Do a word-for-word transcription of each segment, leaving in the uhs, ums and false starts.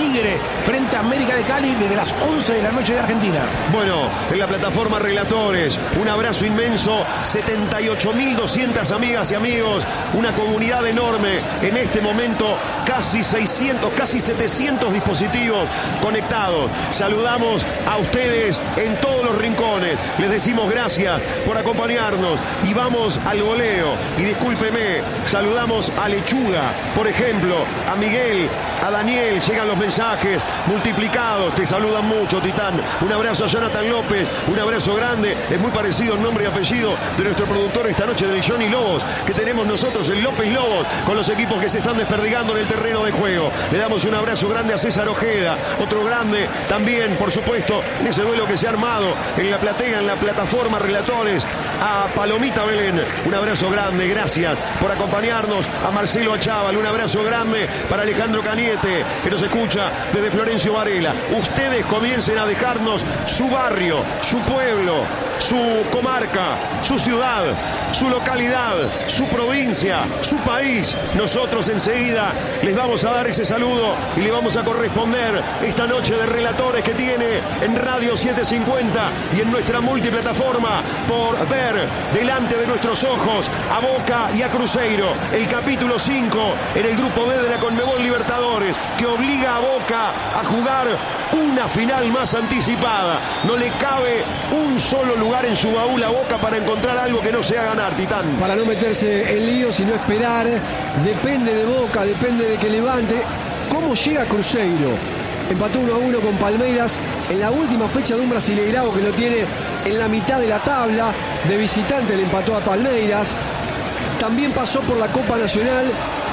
Tigre frente a América de Cali desde las once de la noche de Argentina. Bueno, en la plataforma Relatores, un abrazo inmenso, setenta y ocho mil doscientas amigas y amigos, una comunidad enorme en este momento, casi seiscientos, casi setecientos dispositivos conectados. Saludamos a ustedes en todos los rincones, les decimos gracias por acompañarnos y vamos al goleo. Y discúlpeme, saludamos a Lechuga, por ejemplo, a Miguel, a Daniel, llegan los mensajes multiplicados, te saludan mucho, Titán. Un abrazo a Jonathan López, un abrazo grande, es muy parecido el nombre y apellido de nuestro productor esta noche, del Johnny Lobos, que tenemos nosotros, el López Lobos, con los equipos que se están desperdigando en el terreno de juego. Le damos un abrazo grande a César Ojeda, otro grande también, por supuesto, en ese duelo que se ha armado en la platea, en la plataforma Relatores, a Palomita Belén, un abrazo grande, gracias por acompañarnos, a Marcelo Achával, un abrazo grande para Alejandro Cañete, que nos escucha desde Florencio Varela. Ustedes comiencen a dejarnos su barrio, su pueblo, su comarca, su ciudad, su localidad, su provincia, su país. Nosotros enseguida les vamos a dar ese saludo y le vamos a corresponder esta noche de Relatores que tiene en Radio setecientos cincuenta y en nuestra multiplataforma por ver delante de nuestros ojos a Boca y a Cruzeiro. El capítulo cinco en el grupo B de la Conmebol Libertadores, que obliga a Boca a jugar una final más anticipada. No le cabe un solo lugar en su baúl a Boca para encontrar algo que no sea ganar, Titán. Para no meterse en lío, sino esperar. Depende de Boca, depende de que levante. ¿Cómo llega Cruzeiro? Empató uno a uno con Palmeiras en la última fecha de un brasileirao que lo tiene en la mitad de la tabla. De visitante le empató a Palmeiras. También pasó por la Copa Nacional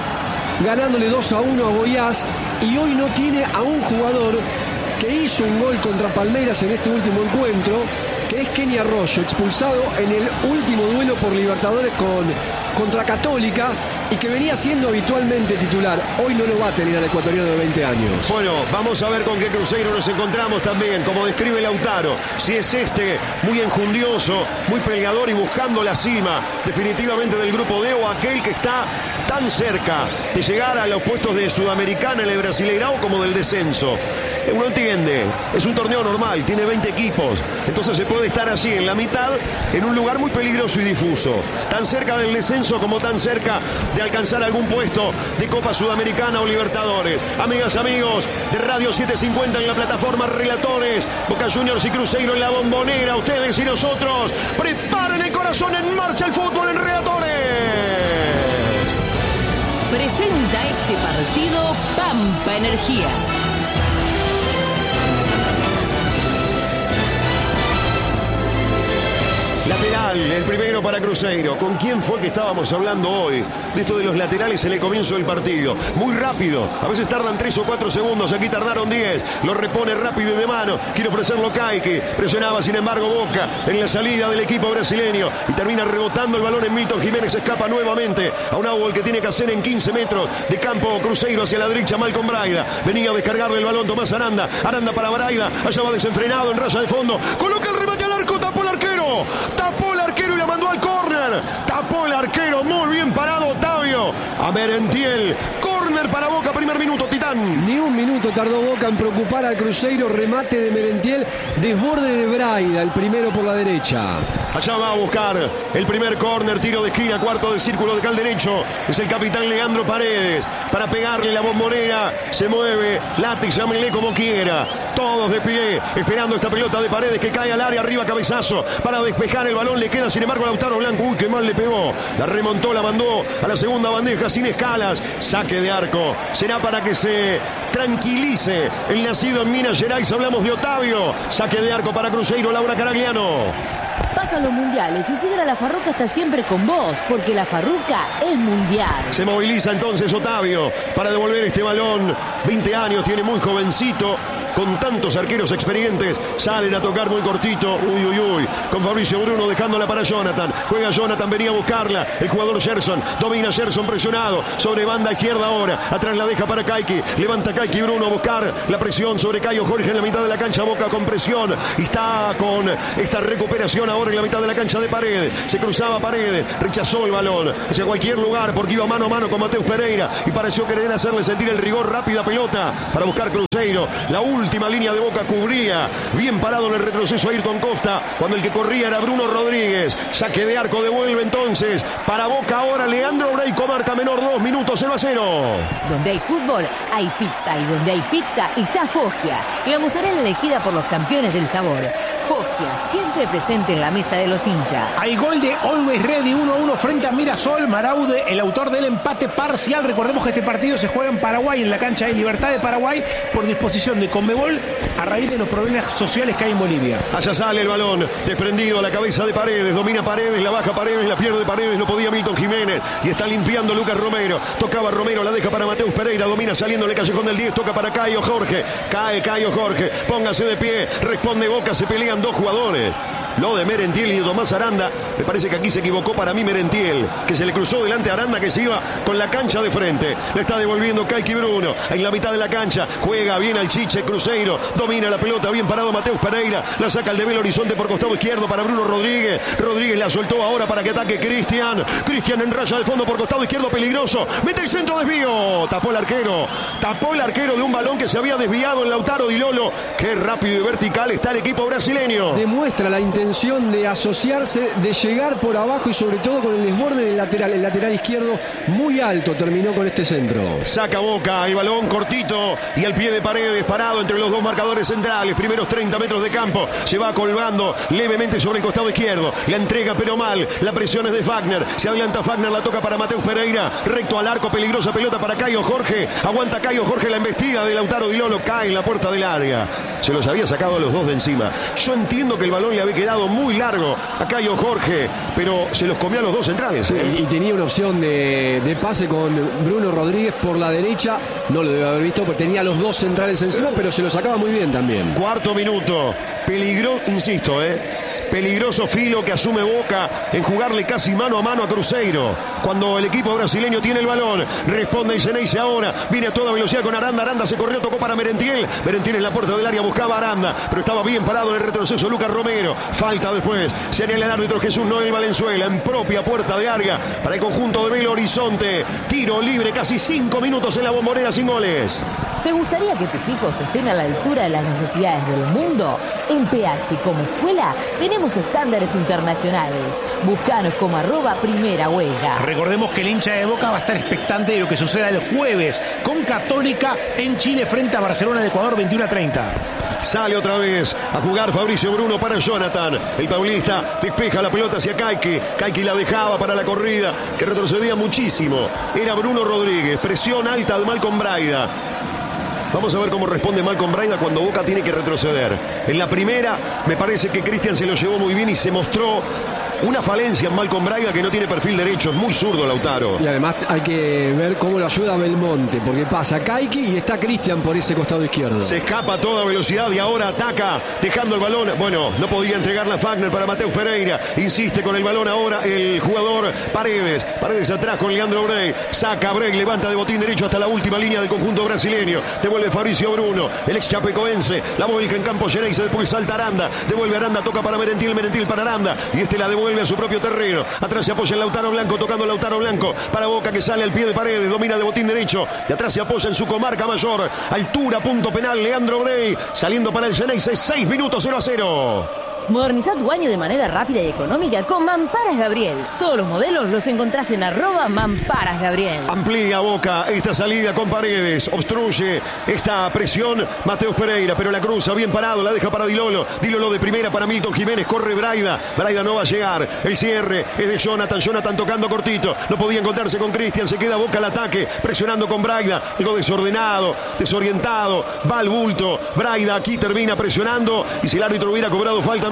ganándole dos a uno a Goiás. Y hoy no tiene a un jugador que hizo un gol contra Palmeiras en este último encuentro, que es Kenny Arroyo, expulsado en el último duelo por Libertadores con, contra Católica y que venía siendo habitualmente titular. Hoy no lo va a tener al ecuatoriano de veinte años. Bueno, vamos a ver con qué Cruzeiro nos encontramos también, como describe Lautaro. Si es este muy enjundioso, muy peleador y buscando la cima definitivamente del grupo D, o aquel que está tan cerca de llegar a los puestos de Sudamericana en el Brasileirao como del descenso. Uno entiende, es un torneo normal, tiene veinte equipos, entonces se puede estar así en la mitad, en un lugar muy peligroso y difuso, tan cerca del descenso como tan cerca de alcanzar algún puesto de Copa Sudamericana o Libertadores. Amigas, amigos de Radio setecientos cincuenta en la plataforma Relatores, Boca Juniors y Cruzeiro en la Bombonera, ustedes y nosotros, preparen el corazón, en marcha el fútbol en Relatores. Presenta este partido Pampa Energía. Lateral, el primero para Cruzeiro. ¿Con quién fue que estábamos hablando hoy? De esto de los laterales en el comienzo del partido. Muy rápido, a veces tardan tres o cuatro segundos, aquí tardaron diez. Lo repone rápido y de mano, quiere ofrecerlo Caique. Presionaba sin embargo Boca en la salida del equipo brasileño y termina rebotando el balón en Milton Jiménez. Escapa nuevamente a un outball que tiene que hacer en quince metros de campo. Cruzeiro hacia la derecha, Malcolm Braida. Venía a descargarle el balón Tomás Aranda. Aranda para Braida, allá va desenfrenado en raya de fondo. Coloca el remate al arco, tapó el arquero. Tapó el arquero y la mandó al córner. Tapó el arquero, muy bien parado Otavio. A Merentiel. Córner para Boca, primer minuto, Titán. Ni un minuto tardó Boca en preocupar al Cruzeiro. Remate de Merentiel, desborde de Braida, el primero por la derecha. Allá va a buscar el primer córner, tiro de esquina, cuarto de círculo de cal derecho. Es el capitán Leandro Paredes. Para pegarle la Bombonera, se mueve, late, llámenle como quiera. Todos de pie, esperando esta pelota de Paredes que cae al área, arriba cabezazo. Para despejar el balón, le queda sin embargo a Lautaro Blanco. Uy, qué mal le pegó. La remontó, la mandó a la segunda bandeja sin escalas. Saque de arco. Será para que se tranquilice el nacido en Minas Gerais. Hablamos de Otavio. Saque de arco para Cruzeiro, Laura Caragliano. Pasan los mundiales y Sidra La Farruca está siempre con vos, porque La Farruca es mundial. Se moviliza entonces Otavio para devolver este balón. veinte años, tiene muy jovencito. con tantos arqueros experientes, salen a tocar muy cortito, uy, uy, uy, con Fabricio Bruno dejándola para Jonathan, juega Jonathan, venía a buscarla, el jugador Gerson, domina Gerson presionado, sobre banda izquierda ahora, atrás la deja para Kaiki, levanta Kaiki Bruno a buscar la presión sobre Caio Jorge en la mitad de la cancha, Boca con presión, y está con esta recuperación ahora en la mitad de la cancha de Paredes, se cruzaba Paredes, rechazó el balón hacia cualquier lugar porque iba mano a mano con Mateus Pereira y pareció querer hacerle sentir el rigor, rápida pelota para buscar Cruzeiro, la última línea de Boca cubría, bien parado en el retroceso Ayrton Costa, cuando el que corría era Bruno Rodríguez, saque de arco, devuelve entonces para Boca ahora Leandro Breico, marca menor, dos minutos, cero a cero. Donde hay fútbol, hay pizza, y donde hay pizza está Foggia, la mozzarella elegida por los campeones del sabor. Foggia, siempre presente en la mesa de los hinchas. Hay gol de Always Ready, uno a uno frente a Mirasol. Maraude, el autor del empate parcial. Recordemos que este partido se juega en Paraguay, en la cancha de Libertad de Paraguay, por disposición de Conmebol, a raíz de los problemas sociales que hay en Bolivia. Allá sale el balón, desprendido a la cabeza de Paredes, domina Paredes, la baja Paredes, la pierde Paredes, no podía Milton Jiménez, y está limpiando Lucas Romero, tocaba Romero, la deja para Mateus Pereira, domina saliéndole callejón del diez, toca para Caio Jorge, cae Caio Jorge, póngase de pie, responde Boca, se pelean dos jugadores. Lo de Merentiel y Tomás Aranda, me parece que aquí se equivocó para mí Merentiel, que se le cruzó delante a Aranda, que se iba con la cancha de frente. Le está devolviendo Kaiki Bruno en la mitad de la cancha, juega bien al Chiche Cruzeiro, domina la pelota, bien parado Mateus Pereira, la saca al de Belo Horizonte por costado izquierdo para Bruno Rodríguez, Rodríguez la soltó ahora para que ataque Cristian, Cristian en raya de fondo por costado izquierdo, peligroso, mete el centro, desvío, tapó el arquero, tapó el arquero de un balón que se había desviado en Lautaro Di Lolo. Qué rápido y vertical está el equipo brasileño. Demuestra la intención de asociarse, de llegar por abajo y sobre todo con el desborde del lateral, el lateral izquierdo muy alto, terminó con este centro. Saca Boca el balón cortito y al pie de Paredes, parado entre los dos marcadores centrales, primeros treinta metros de campo, se va colgando levemente sobre el costado izquierdo, la entrega pero mal, la presión es de Fagner, se adelanta Fagner, la toca para Mateus Pereira, recto al arco, peligrosa pelota para Caio Jorge, aguanta Caio Jorge la embestida de Lautaro Di Lolo, cae en la puerta del área, se los había sacado a los dos de encima. Yo entiendo que el balón le había quedado muy largo a Caio Jorge, pero se los comió a los dos centrales. Sí, ¿eh? y tenía una opción de, de pase con Bruno Rodríguez por la derecha, no lo debe haber visto porque tenía los dos centrales encima, pero se lo sacaba muy bien también. Cuarto minuto, peligro, insisto, eh peligroso filo que asume Boca en jugarle casi mano a mano a Cruzeiro. Cuando el equipo brasileño tiene el balón, responde el Xeneize ahora, viene a toda velocidad con Aranda, Aranda se corrió, tocó para Merentiel, Merentiel en la puerta del área, buscaba a Aranda, pero estaba bien parado en el retroceso Lucas Romero, falta después, señala el árbitro Jesús Noel Valenzuela, en propia puerta de área para el conjunto de Belo Horizonte, tiro libre, casi cinco minutos en la Bombonera sin goles. ¿Te gustaría que tus hijos estén a la altura de las necesidades del mundo? En P H como escuela tenemos estándares internacionales. Buscanos como arroba primera huella. Recordemos que el hincha de Boca va a estar expectante de lo que suceda el jueves con Católica en Chile frente a Barcelona de Ecuador, veintiuno a treinta. Sale otra vez a jugar Fabricio Bruno para Jonathan. El paulista despeja la pelota hacia Kaiki. Kaiki la dejaba para la corrida, que retrocedía muchísimo. Era Bruno Rodríguez. Presión alta de Malcom Braida. Vamos a ver cómo responde Malcom Braida cuando Boca tiene que retroceder. En la primera, me parece que Cristian se lo llevó muy bien y se mostró una falencia en Malcom Braida, que no tiene perfil derecho, es muy zurdo Lautaro. Y además hay que ver cómo lo ayuda Belmonte, porque pasa Kaiki y está Cristian por ese costado izquierdo. Se escapa a toda velocidad y ahora ataca, dejando el balón. Bueno, no podía entregarla a Fagner para Mateus Pereira. Insiste con el balón ahora el jugador Paredes. Paredes atrás con Leandro Brey. Saca Brey, levanta de botín derecho hasta la última línea del conjunto brasileño. Devuelve Fabricio Bruno, el ex chapecoense. La vuelca en campo Xeneize, después salta Aranda. Devuelve Aranda, toca para Merentiel, Merentiel para Aranda. Y este la devuelve a su propio terreno. Atrás se apoya en Lautaro Blanco, tocando Lautaro Blanco para Boca, que sale al pie de Paredes, domina de botín derecho y atrás se apoya en su comarca mayor. Altura, punto penal, Leandro Brey saliendo para el Xeneize, seis minutos, cero a cero. Moderniza tu baño de manera rápida y económica con Mamparas Gabriel. Todos los modelos los encontrás en arroba Mamparas Gabriel. Amplía Boca esta salida con Paredes. Obstruye esta presión Mateus Pereira, pero la cruza bien parado, la deja para Di Lolo. Di Lolo de primera para Milton Jiménez. Corre Braida. Braida no va a llegar. El cierre es de Jonathan. Jonathan tocando cortito. No podía encontrarse con Cristian. Se queda Boca al ataque. Presionando con Braida. Algo desordenado, desorientado. Va al bulto. Braida aquí termina presionando. Y si el árbitro hubiera cobrado falta, no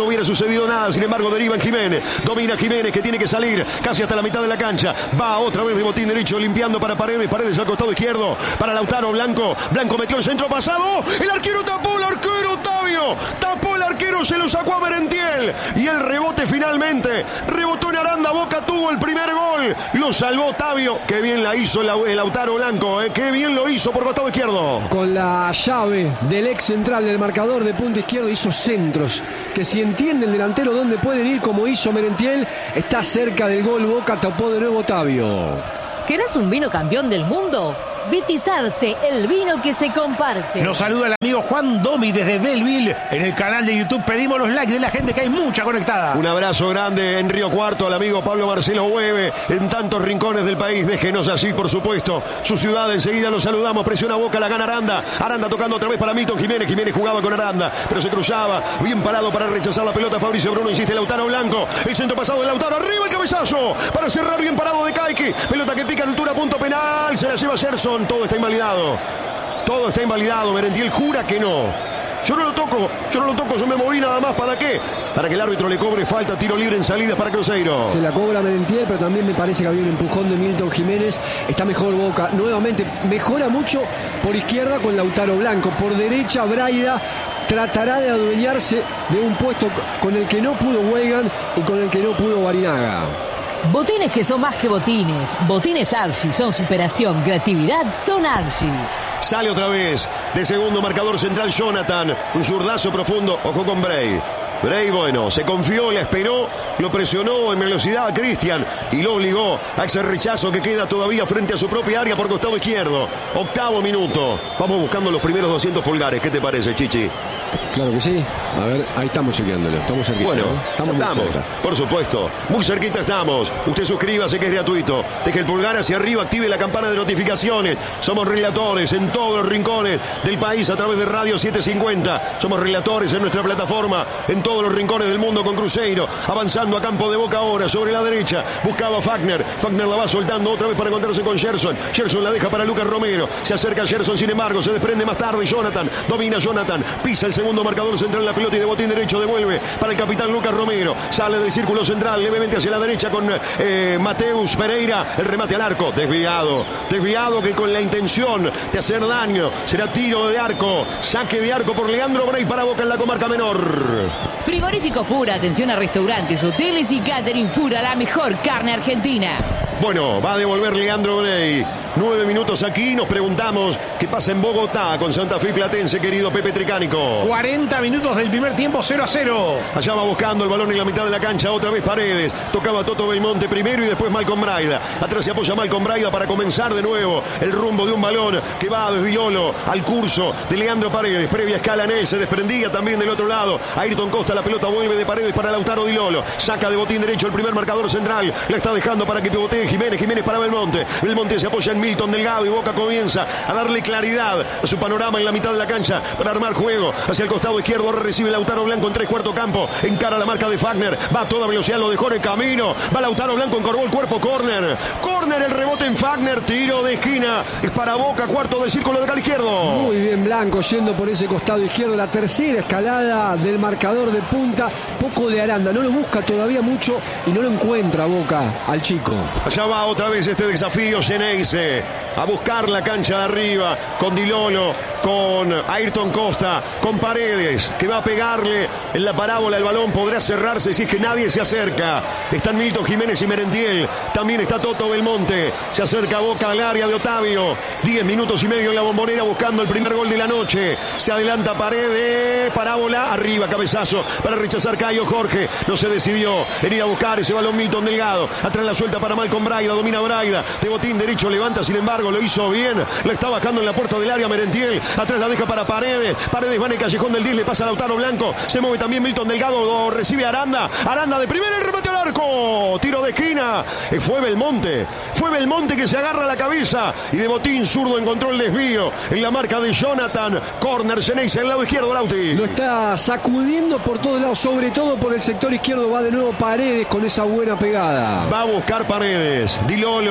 hubiera sucedido nada. Sin embargo, deriva en Jiménez. Domina Jiménez, que tiene que salir casi hasta la mitad de la cancha. Va otra vez de botín derecho, limpiando para Paredes. Paredes al costado izquierdo para Lautaro. Blanco. Blanco metió el centro pasado. El arquero tapó, el arquero Otavio. Tapó el arquero, se lo sacó a Merentiel. Y el rebote finalmente. Rebotó en Aranda. Boca tuvo el primer gol. Lo salvó Otavio. Qué bien la hizo el Lautaro Blanco. Eh. Qué bien lo hizo por costado izquierdo. Con la llave del ex central del marcador de punta izquierdo hizo centros. Que si entiende el delantero dónde pueden ir, como hizo Merentiel, está cerca del gol. Boca tapó de nuevo Otavio. ¿Querés un vino campeón del mundo? Vitizarte, el vino que se comparte. Nos saluda el amigo Juan Domi desde Belleville. En el canal de YouTube pedimos los likes de la gente, que hay mucha conectada. Un abrazo grande en Río Cuarto al amigo Pablo Marcelo Hueve, en tantos rincones del país. Déjenos así, por supuesto, su ciudad. Enseguida los saludamos. Presiona Boca, la gana Aranda. Aranda tocando otra vez para Milton Jiménez. Jiménez jugaba con Aranda, pero se cruzaba. Bien parado para rechazar la pelota Fabricio Bruno. Insiste Lautaro Blanco. El centro pasado de Lautaro. Arriba el cabezazo para cerrar, bien parado de Caiki. Pelota que pica en altura, punto penal. Se la lleva Gerson. Todo está invalidado. Todo está invalidado. Merentiel jura que no. Yo no lo toco. Yo no lo toco. Yo me moví nada más. ¿Para qué? Para que el árbitro le cobre falta. Tiro libre en salida para Cruzeiro. Se la cobra Merentiel, pero también me parece que había un empujón de Milton Jiménez. Está mejor Boca. Nuevamente mejora mucho por izquierda con Lautaro Blanco. Por derecha Braida tratará de adueñarse de un puesto con el que no pudo Weigand y con el que no pudo Barinaga. Botines que son más que botines. Botines Archie son superación, creatividad, son Archie. Sale otra vez de segundo marcador central Jonathan. Un zurdazo profundo. Ojo con Bray. Bray, bueno, se confió, la esperó, lo presionó en velocidad a Cristian y lo obligó a ese rechazo que queda todavía frente a su propia área por costado izquierdo. Octavo minuto. Vamos buscando los primeros doscientos pulgares. ¿Qué te parece, Chichi? Claro que sí. A ver, ahí estamos chequeándolo. Estamos cerquita. Bueno, ¿no? estamos, estamos por supuesto. Muy cerquita estamos. Usted suscríbase, que es gratuito. Deje el pulgar hacia arriba, active la campana de notificaciones. Somos relatores en todos los rincones del país a través de Radio setecientos cincuenta. Somos relatores en nuestra plataforma en todos los rincones del mundo con Cruzeiro. Avanzando a campo de Boca ahora, sobre la derecha. Buscaba a Fagner. Fagner la va soltando otra vez para encontrarse con Gerson. Gerson la deja para Lucas Romero. Se acerca a Gerson, sin embargo, se desprende más tarde Jonathan. Domina Jonathan. Pisa el segundo marcador central, la pelota y de botín derecho devuelve para el capitán Lucas Romero. Sale del círculo central, levemente hacia la derecha con eh, Mateus Pereira. El remate al arco, desviado. Desviado, que con la intención de hacer daño será tiro de arco. Saque de arco por Leandro Bray para Boca en la comarca menor. Frigorífico Fura, atención a restaurantes, hoteles y catering. Fura, la mejor carne argentina. Bueno, va a devolver Leandro Bray. Nueve minutos aquí, nos preguntamos qué pasa en Bogotá con Santa Fe Platense, querido Pepe Tricánico. cuarenta minutos del primer tiempo, cero a cero. Allá va buscando el balón en la mitad de la cancha, otra vez Paredes. Tocaba Toto Belmonte primero y después Malcom Braida. Atrás se apoya Malcom Braida para comenzar de nuevo el rumbo de un balón que va desde Ilolo al curso de Leandro Paredes. Previa escala en él, se desprendía también del otro lado. Ayrton Costa, la pelota vuelve de Paredes para Lautaro Di Lolo. Saca de botín derecho el primer marcador central. La está dejando para que pivotee Jiménez. Jiménez para Belmonte. Belmonte se apoya en Milton Delgado y Boca comienza a darle claridad a su panorama en la mitad de la cancha para armar juego hacia el costado izquierdo. Ahora recibe Lautaro Blanco en tres cuarto campo. Encara la marca de Fagner. Va a toda velocidad, lo dejó en el camino. Va Lautaro Blanco, encorvó el cuerpo. Córner. Córner, el rebote en Fagner. Tiro de esquina. Es para Boca, cuarto de círculo de cal izquierdo. Muy bien Blanco yendo por ese costado izquierdo. La tercera escalada del marcador de punta. Poco de Aranda. No lo busca todavía mucho y no lo encuentra Boca al chico. Allá va otra vez este desafío Geneise a buscar la cancha de arriba con Di Lolo, con Ayrton Costa, con Paredes, que va a pegarle en la parábola el balón. Podrá cerrarse si es que nadie se acerca. Están Milton Jiménez y Merentiel. También está Toto Belmonte. Se acerca Boca al área de Otavio. Diez minutos y medio en la Bombonera buscando el primer gol de la noche. Se adelanta Paredes. Parábola arriba, cabezazo para rechazar Cayo Jorge. No se decidió en ir a buscar ese balón Milton Delgado. Atrás la suelta para Malcom Braida. Domina Braida. De botín derecho levanta, sin embargo, lo hizo bien. La está bajando en la puerta del área Merentiel. Atrás la deja para Paredes. Paredes va en el callejón del diez. Le pasa a Lautaro Blanco. Se mueve también Milton Delgado. Lo recibe Aranda. Aranda de primera. El remate al arco. Tiro de esquina. Fue Belmonte. Fue Belmonte que se agarra la cabeza. Y de botín zurdo encontró el desvío. En la marca de Jonathan. Corner Geneise al lado izquierdo. Lauti. Lo está sacudiendo por todos lados. Sobre todo por el sector izquierdo. Va de nuevo Paredes con esa buena pegada. Va a buscar Paredes. Di Lolo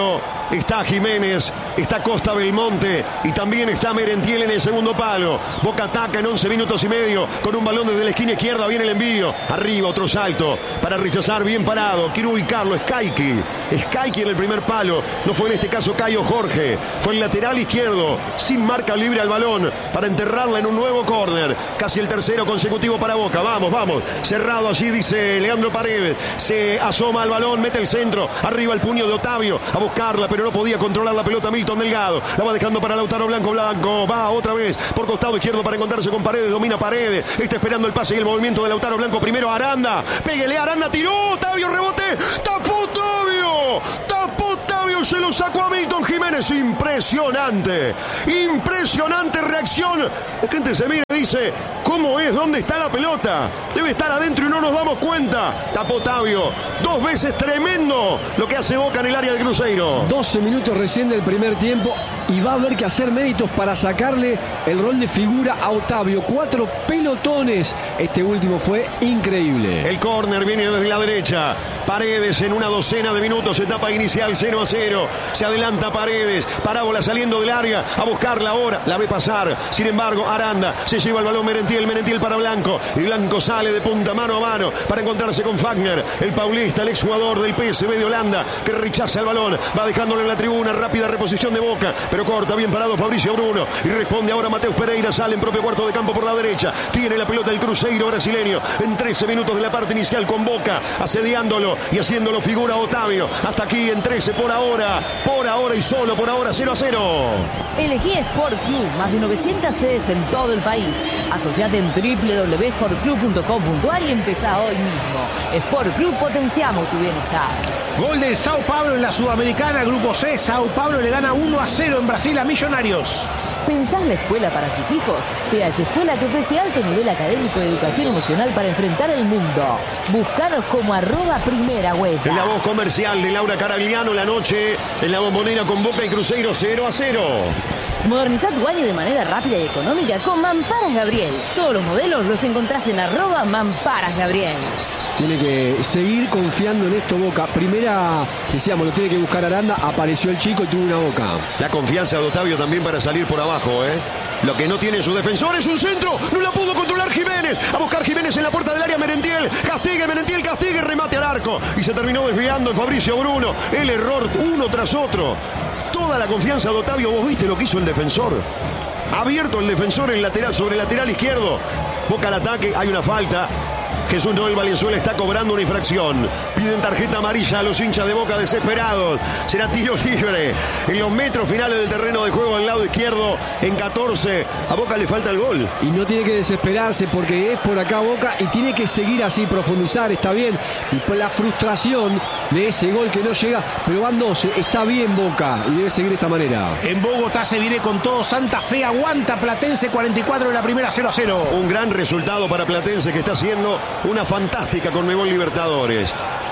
está Jiménez, está Costa Belmonte y también está Merentiel en el segundo palo. Boca ataca en once minutos y medio con un balón desde la esquina izquierda, viene el envío, arriba otro salto para rechazar, bien parado, quiere ubicarlo, Skaiki, Skaiki en el primer palo, no fue en este caso Cayo Jorge, fue el lateral izquierdo, sin marca libre al balón, para enterrarla en un nuevo córner, casi el tercero consecutivo para Boca, vamos, vamos, cerrado allí dice Leandro Paredes, se asoma al balón, mete el centro, arriba el puño de Otavio, a buscarla, pero no podía controlar la pelota Milton Delgado, la va dejando para Lautaro Blanco, Blanco, va otra vez por costado izquierdo para encontrarse con Paredes, domina Paredes, está esperando el pase y el movimiento de Lautaro Blanco, primero Aranda, péguele Aranda, tiró, Otavio, rebote, tapó Otavio, tapó Otavio, se lo sacó a Milton Jiménez, impresionante, impresionante reacción, la gente se mira y dice, ¿cómo es? ¿Dónde está la pelota? Debe estar adentro y no nos damos cuenta, tapó Otavio, dos veces tremendo lo que hace Boca en el área de Cruzeiro. doce minutos recién del primer tiempo y va a haber que hacer méritos para sacarle el rol de figura a Otavio, cuatro pelotones, este último fue increíble. El córner viene desde la derecha, Paredes en una docena de minutos, etapa inicial cero a cero, se adelanta Paredes, parábola saliendo del área, a buscarla ahora, la ve pasar, sin embargo Aranda, se lleva el balón Merentiel, Merentiel para Blanco, y Blanco sale de punta mano a mano para encontrarse con Fagner, el paulista, el exjugador del P S V de Holanda, que rechaza el balón, va dejándolo en la tribuna, rápida reposición de Boca, pero corta, bien parado Fabricio Bruno, y responde ahora Mateus Pereira, sale en propio cuarto de campo por la derecha, tiene la pelota el Cruzeiro brasileño, en trece minutos de la parte inicial con Boca, asediándolo y haciéndolo figura Otavio, hasta aquí en trece por ahora, por ahora y solo por ahora, cero a cero. Elegí Sport Club, más de novecientas sedes en todo el país. Asociate en doble u doble u doble u punto sport club punto com punto a r y empezá hoy mismo. Sport Club, potenciamos tu bienestar. Gol de Sao Paulo en la Sudamericana, Grupo C. Sao Paulo le gana uno a cero en Brasil a Millonarios. ¿Pensás la escuela para tus hijos? P H Escuela te ofrece alto nivel académico de educación emocional para enfrentar el mundo. Búscanos como arroba primera huella. En la voz comercial de Laura Caragliano, la noche en la Bombonera con Boca y Cruzeiro cero a cero. Moderniza tu baño de manera rápida y económica con Mamparas Gabriel. Todos los modelos los encontrás en arroba Mamparas Gabriel. Tiene que seguir confiando en esto Boca. Primera, decíamos, lo tiene que buscar Aranda. Apareció el chico y tuvo una Boca. La confianza de Otavio también para salir por abajo, ¿eh? Lo que no tiene su defensor es un centro. No la pudo controlar Jiménez. A buscar Jiménez en la puerta del área. Merentiel. Castigue, Merentiel, castigue. Remate al arco. Y se terminó desviando en Fabricio Bruno. El error uno tras otro. Toda la confianza de Otavio. ¿Vos viste lo que hizo el defensor? Abierto el defensor en lateral, sobre el lateral izquierdo. Boca al ataque. Hay una falta. Jesús Noel Valenzuela está cobrando una infracción. Piden tarjeta amarilla a los hinchas de Boca desesperados. Será tiro libre en los metros finales del terreno de juego al lado izquierdo. En catorce. A Boca le falta el gol. Y no tiene que desesperarse porque es por acá Boca y tiene que seguir así, profundizar. Está bien. Y por la frustración de ese gol que no llega. Pero van doce. Está bien Boca y debe seguir de esta manera. En Bogotá se viene con todo. Santa Fe aguanta. Platense cuarenta y cuatro de la primera, cero a cero. Un gran resultado para Platense, que está haciendo una fantástica Conmebol Libertadores.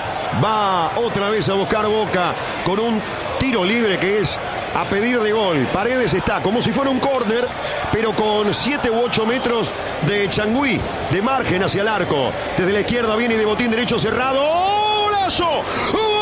Va otra vez a buscar Boca con un tiro libre que es a pedir de gol. Paredes está como si fuera un córner, pero con siete u ocho metros de changüí, de margen hacia el arco. Desde la izquierda viene de botín derecho cerrado. ¡Oh, golazo! ¡Oh!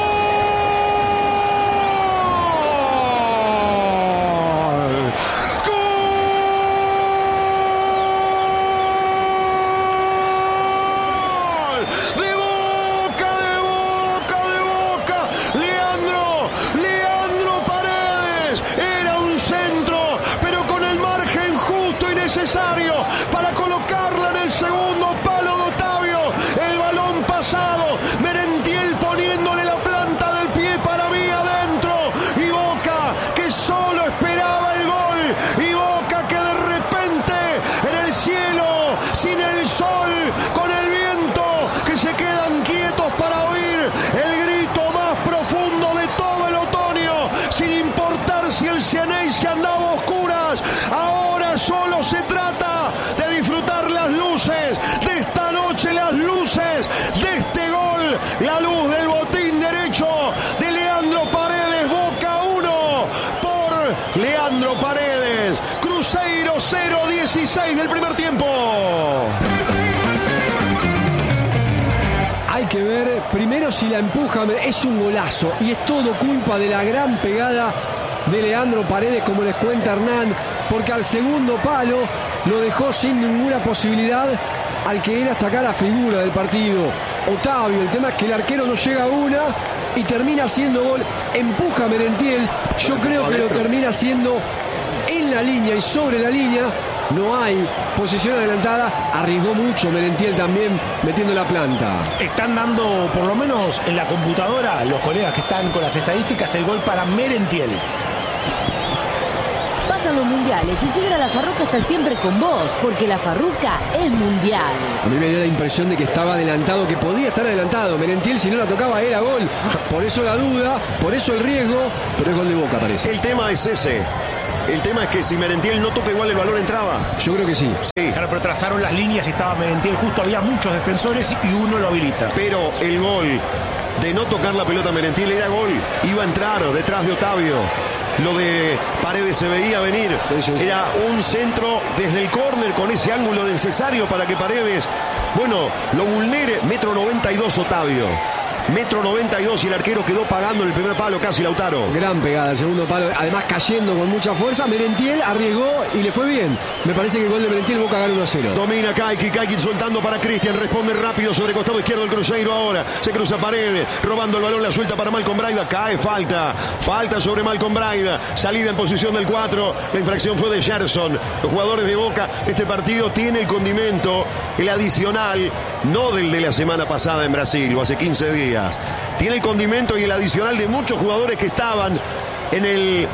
Necesario para colocarla en el segundo palo de Otavio. El balón pasado. Merentiel poniéndole la planta del pie para mí adentro. Y Boca que solo esperaba el gol. Y Boca que de repente en el cielo, sin el sol, con el viento, que se quedan quietos para oír el grito más profundo de todo el otoño. Sin importar si el Cianeis andaba a oscuras. Ahora solo se trata de disfrutar las luces de esta noche, las luces de este gol, la luz del botín derecho de Leandro Paredes. Boca uno por Leandro Paredes. Cruzeiro cero dieciséis del primer tiempo. Hay que ver primero si la empuja. Es un golazo y es todo culpa de la gran pegada de Leandro Paredes, como les cuenta Hernán, porque al segundo palo lo dejó sin ninguna posibilidad al que era hasta acá la figura del partido, Otavio. El tema es que el arquero no llega a una y termina haciendo gol. Empuja Merentiel, yo creo que lo termina haciendo en la línea y sobre la línea. No hay posición adelantada. Arriesgó mucho Merentiel también metiendo la planta. Están dando, por lo menos en la computadora, los colegas que están con las estadísticas, el gol para Merentiel. Pasan los mundiales y Sidra La Farruca está siempre con vos, porque La Farruca es mundial. A mí me dio la impresión de que estaba adelantado, que podía estar adelantado. Merentiel, si no la tocaba, era gol. Por eso la duda, por eso el riesgo, pero es gol de Boca, parece. El tema es ese. El tema es que si Merentiel no toca igual el balón entraba. Yo creo que sí. Sí. Claro, pero trazaron las líneas y estaba Merentiel justo, había muchos defensores y uno lo habilita. Pero el gol de no tocar la pelota Merentiel era gol. Iba a entrar detrás de Otavio. Lo de Paredes se veía venir. Sí, sí, sí. Era un centro desde el córner con ese ángulo necesario para que Paredes, bueno, lo vulnere. Metro noventa y dos Otavio. Metro noventa y dos y el arquero quedó pagando en el primer palo casi, Lautaro. Gran pegada, el segundo palo, además cayendo con mucha fuerza. Merentiel arriesgó y le fue bien. Me parece que el gol de Merentiel Boca gana uno a cero. Domina Caiki, Caiki soltando para Cristian, responde rápido sobre costado izquierdo el Cruzeiro ahora. Se cruza Paredes, robando el balón, la suelta para Malcom Braida. Cae, falta, falta sobre Malcom Braida. Salida en posición del cuatro, la infracción fue de Gerson. Los jugadores de Boca, este partido tiene el condimento, el adicional, no del de la semana pasada en Brasil o hace quince días. Tiene el condimento y el adicional de muchos jugadores que estaban en el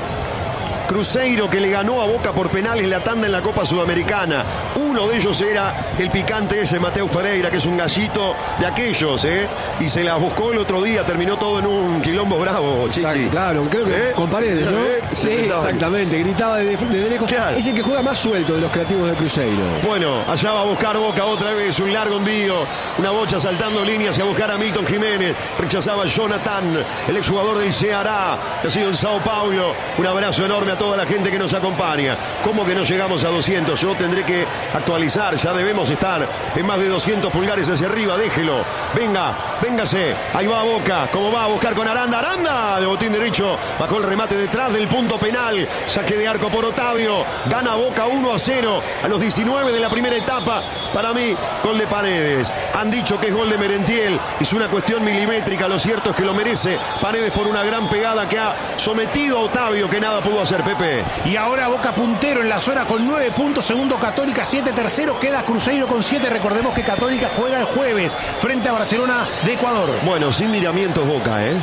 Cruzeiro, que le ganó a Boca por penales la tanda en la Copa Sudamericana. Uno de ellos era el picante ese, Mateu Ferreira, que es un gallito de aquellos, ¿eh? Y se la buscó el otro día, terminó todo en un quilombo bravo, Chichi. Exacto, claro, creo que ¿Eh? con Paredes, ¿no? ¿Eh? Sí, exactamente, gritaba desde de lejos. Claro. Es el que juega más suelto de los creativos del Cruzeiro. Bueno, allá va a buscar Boca otra vez, un largo envío, una bocha saltando líneas y a buscar a Milton Jiménez. Rechazaba Jonathan, el exjugador del Ceará, que ha sido en Sao Paulo. Un abrazo enorme a toda la gente que nos acompaña. ¿Cómo que no llegamos a doscientos? Yo tendré que actualizar, ya debemos estar en más de doscientos pulgares hacia arriba. Déjelo, venga, véngase, ahí va Boca, como va a buscar con Aranda, Aranda de botín derecho, bajó el remate detrás del punto penal, saque de arco por Otavio, gana Boca uno a cero a los diecinueve de la primera etapa. Para mí, gol de Paredes. Han dicho que es gol de Merentiel, es una cuestión milimétrica, lo cierto es que lo merece Paredes por una gran pegada que ha sometido a Otavio, que nada pudo hacer. Pepe. Y ahora Boca puntero en la zona con nueve puntos, segundo Católica siete, tercero queda Cruzeiro con siete. Recordemos que Católica juega el jueves frente a Barcelona de Ecuador. Bueno, sin miramientos Boca, ¿eh?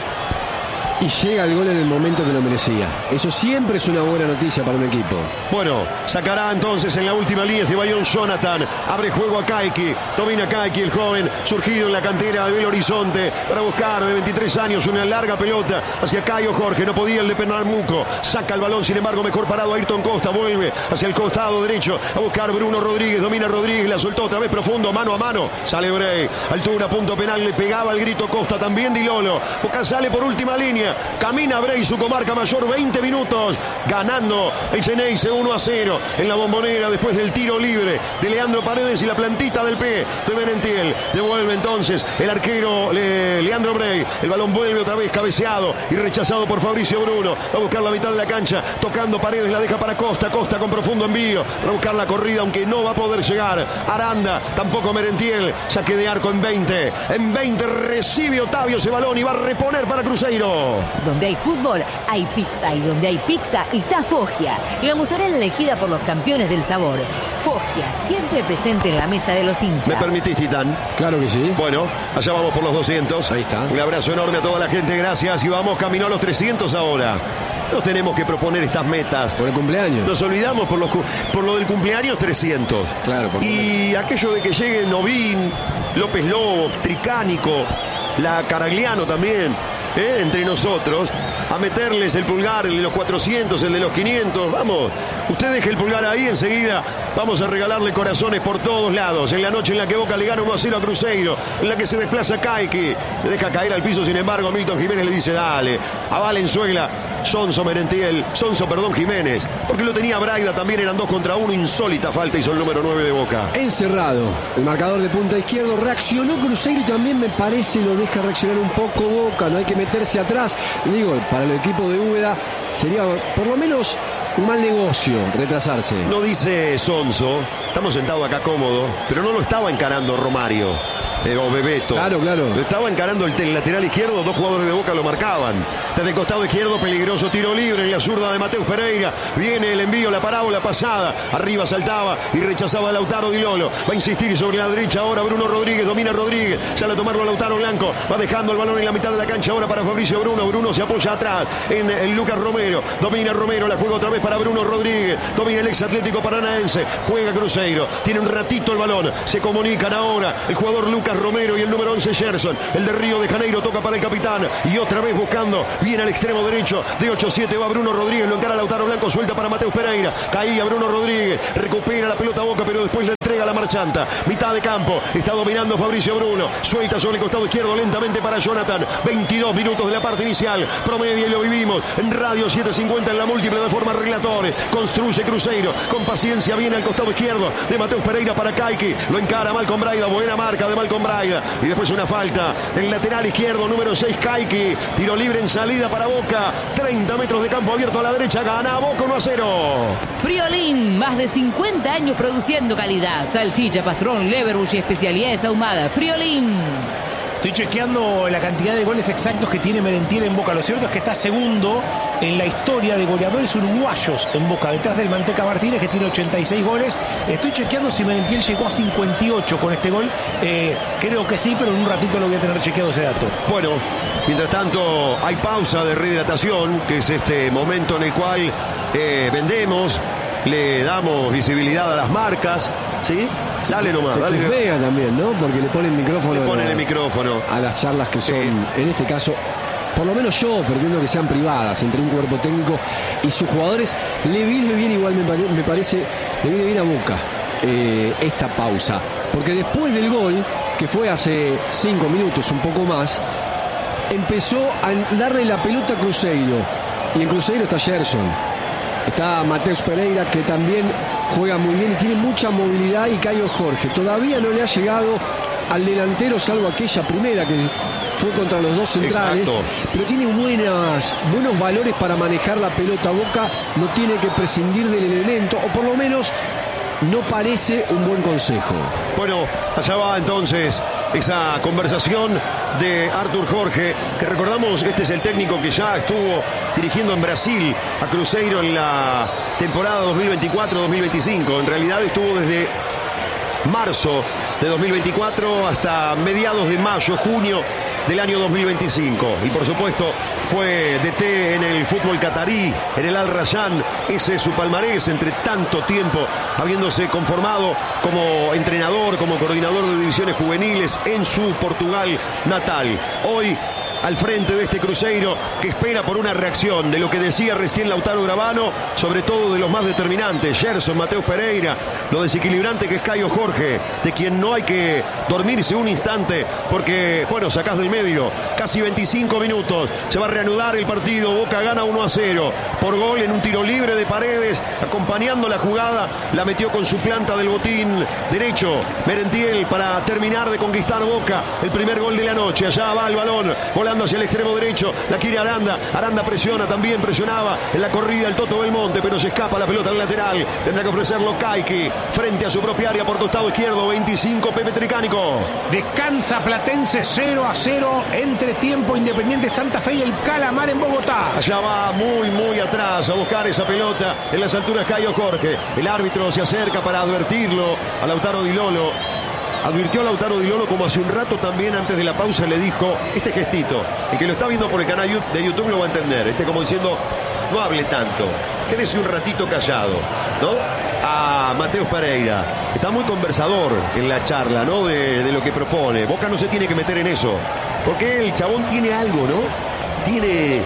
Y llega el gol en el momento que lo merecía. Eso siempre es una buena noticia para un equipo. Bueno, sacará entonces en la última línea de Bayón Jonathan. Abre juego a Caiki. Domina Caiki, el joven, surgido en la cantera de Belo Horizonte, para buscar de veintitrés años una larga pelota hacia Caio Jorge. No podía el de Pernambuco. Saca el balón, sin embargo, mejor parado Ayrton Costa. Vuelve hacia el costado derecho a buscar Bruno Rodríguez. Domina Rodríguez, la soltó otra vez profundo, mano a mano. Sale Bray. Altura, punto penal. Le pegaba el grito Costa, también Di Lolo. Boca sale por última línea. Camina Bray, su comarca mayor, veinte minutos, ganando el Ceneice uno a cero en la Bombonera después del tiro libre de Leandro Paredes y la plantita del pie de Merentiel. Devuelve entonces el arquero Le, Leandro Bray. El balón vuelve otra vez cabeceado y rechazado por Fabricio Bruno. Va a buscar la mitad de la cancha, tocando Paredes, la deja para Costa. Costa con profundo envío para buscar la corrida, aunque no va a poder llegar. Aranda, tampoco Merentiel. Saque de arco en veinte. En veinte recibe Otavio ese balón y va a reponer para Cruzeiro. Donde hay fútbol, hay pizza. Y donde hay pizza, está Foggia. La mozzarella elegida por los campeones del sabor. Foggia, siempre presente en la mesa de los hinchas. ¿Me permitís, Titán? Claro que sí. Bueno, allá vamos por los doscientos. Ahí está. Un abrazo enorme a toda la gente, gracias. Y vamos camino a los trescientos ahora. Nos tenemos que proponer estas metas. Por el cumpleaños. Nos olvidamos por, los, por lo del cumpleaños trescientos. Claro, por y aquello de que lleguen Novín, López Lobo, Tricánico, la Caragliano también. ¿Eh? Entre nosotros, a meterles el pulgar, el de los cuatrocientos, el de los quinientos. Vamos, usted deje el pulgar ahí, enseguida Vamos a regalarle corazones por todos lados. En la noche en la que Boca le gana uno a cero a Cruzeiro, en la que se desplaza Caiki, le deja caer al piso, sin embargo Milton Jiménez le dice dale, a Valenzuela, Sonso Merentiel, Sonso, perdón, Jiménez, porque lo tenía Braida, también eran dos contra uno, insólita falta hizo el número nueve de Boca. Encerrado, el marcador de punta izquierdo, reaccionó Cruzeiro y también me parece lo deja reaccionar un poco Boca, no hay que meterse atrás. Digo, para el equipo de Úbeda sería por lo menos un mal negocio retrasarse. No dice Sonso, estamos sentados acá cómodos, pero no lo estaba encarando Romario. Eh, o Bebeto. Claro, claro. Lo estaba encarando el, el lateral izquierdo, dos jugadores de Boca lo marcaban. Desde el costado izquierdo, peligroso tiro libre en la zurda de Mateus Pereira. Viene el envío, la parábola pasada. Arriba saltaba y rechazaba a Lautaro Di Lolo. Va a insistir sobre la derecha ahora Bruno Rodríguez, domina Rodríguez. Sale a tomarlo a Lautaro Blanco. Va dejando el balón en la mitad de la cancha ahora para Fabricio Bruno. Bruno se apoya atrás en el Lucas Romero. Domina Romero, la juega otra vez para Bruno Rodríguez. Domina el ex Atlético Paranaense. Juega Cruzeiro. Tiene un ratito el balón. Se comunican ahora el jugador Lucas Romero y el número once Gerson, el de Río de Janeiro, toca para el capitán y otra vez buscando, viene al extremo derecho de ocho siete, va Bruno Rodríguez, lo encara Lautaro Blanco, suelta para Mateus Pereira, caía Bruno Rodríguez, recupera la pelota Boca, pero después le entrega la marchanta, mitad de campo, está dominando Fabricio Bruno, suelta sobre el costado izquierdo lentamente para Jonathan, veintidós minutos de la parte inicial, promedia y lo vivimos en Radio setecientos cincuenta en la múltiple de forma Relatores, construye Cruzeiro, con paciencia viene al costado izquierdo de Mateus Pereira para Caiki, lo encara Malcom Braida, buena marca de Malcom Braida, y después una falta, el lateral izquierdo número seis Caiki, tiro libre en salida para Boca, treinta metros de campo abierto a la derecha, gana Boca uno a cero. Friolín, más de cincuenta años produciendo calidad, salchicha, pastrón, leverbush y especialidades ahumadas. Friolín. Estoy chequeando la cantidad de goles exactos que tiene Merentiel en Boca. Lo cierto es que está segundo en la historia de goleadores uruguayos en Boca, detrás del Manteca Martínez, que tiene ochenta y seis goles. Estoy chequeando si Merentiel llegó a cincuenta y ocho con este gol. Eh, creo que sí, pero en un ratito lo voy a tener chequeado ese dato. Bueno, mientras tanto hay pausa de rehidratación, que es este momento en el cual eh, vendemos, le damos visibilidad a las marcas, ¿sí? Dale nomás, se dale. Vega también, ¿no? Porque le ponen micrófono. Le ponen a, el micrófono a las charlas que son, sí. En este caso, por lo menos yo pretendo que sean privadas entre un cuerpo técnico y sus jugadores. Le viene bien, igual me, pare, me parece, le viene bien a Boca eh, esta pausa. Porque después del gol, que fue hace cinco minutos, un poco más, empezó a darle la pelota a Cruzeiro. Y en Cruzeiro está Gerson. Está Mateus Pereira, que también juega muy bien y tiene mucha movilidad, y Caio Jorge. Todavía no le ha llegado al delantero, salvo aquella primera que fue contra los dos centrales. Exacto. Pero tiene buenas, buenos valores para manejar la pelota. Boca no tiene que prescindir del elemento, o por lo menos no parece un buen consejo. Bueno, allá va entonces esa conversación de Arthur Jorge, que recordamos, este es el técnico que ya estuvo dirigiendo en Brasil a Cruzeiro en la temporada dos mil veinticuatro dos mil veinticinco. En realidad estuvo desde marzo de dos mil veinticuatro hasta mediados de mayo, junio del año dos mil veinticinco. Y por supuesto fue D T en el fútbol catarí, en el Al Rayyan. Ese es su palmarés, entre tanto tiempo habiéndose conformado como entrenador, como coordinador de divisiones juveniles en su Portugal natal. Hoy al frente de este Cruzeiro, que espera por una reacción de lo que decía recién Lautaro Gravano, sobre todo de los más determinantes, Gerson, Mateus Pereira, lo desequilibrante que es Caio Jorge, de quien no hay que dormirse un instante, porque, bueno, sacás del medio, casi veinticinco minutos, se va a reanudar el partido, Boca gana uno a cero, por gol en un tiro libre de Paredes, acompañando la jugada, la metió con su planta del botín derecho, Merentiel, para terminar de conquistar Boca, el primer gol de la noche. Allá va el balón, volando hacia el extremo derecho, la quiere Aranda, Aranda presiona, también presionaba en la corrida el Toto Belmonte, pero se escapa la pelota al lateral, tendrá que ofrecerlo Caiki, frente a su propia área por costado izquierdo, veinticinco, Pepe Tricánico. Descansa Platense, cero a cero, entre tiempo, Independiente Santa Fe y el Calamar en Bogotá. Allá va muy, muy atrás a buscar esa pelota en las alturas Caio Jorge, el árbitro se acerca para advertirlo a Lautaro Di Lolo. Advirtió a Lautaro Di Lolo, como hace un rato también antes de la pausa le dijo este gestito. El que lo está viendo por el canal de YouTube lo va a entender. Este como diciendo, no hable tanto, quédese un ratito callado, ¿no? A Mateus Pereira. Está muy conversador en la charla, ¿no? De, de lo que propone. Boca no se tiene que meter en eso, porque el chabón tiene algo, ¿no? Tiene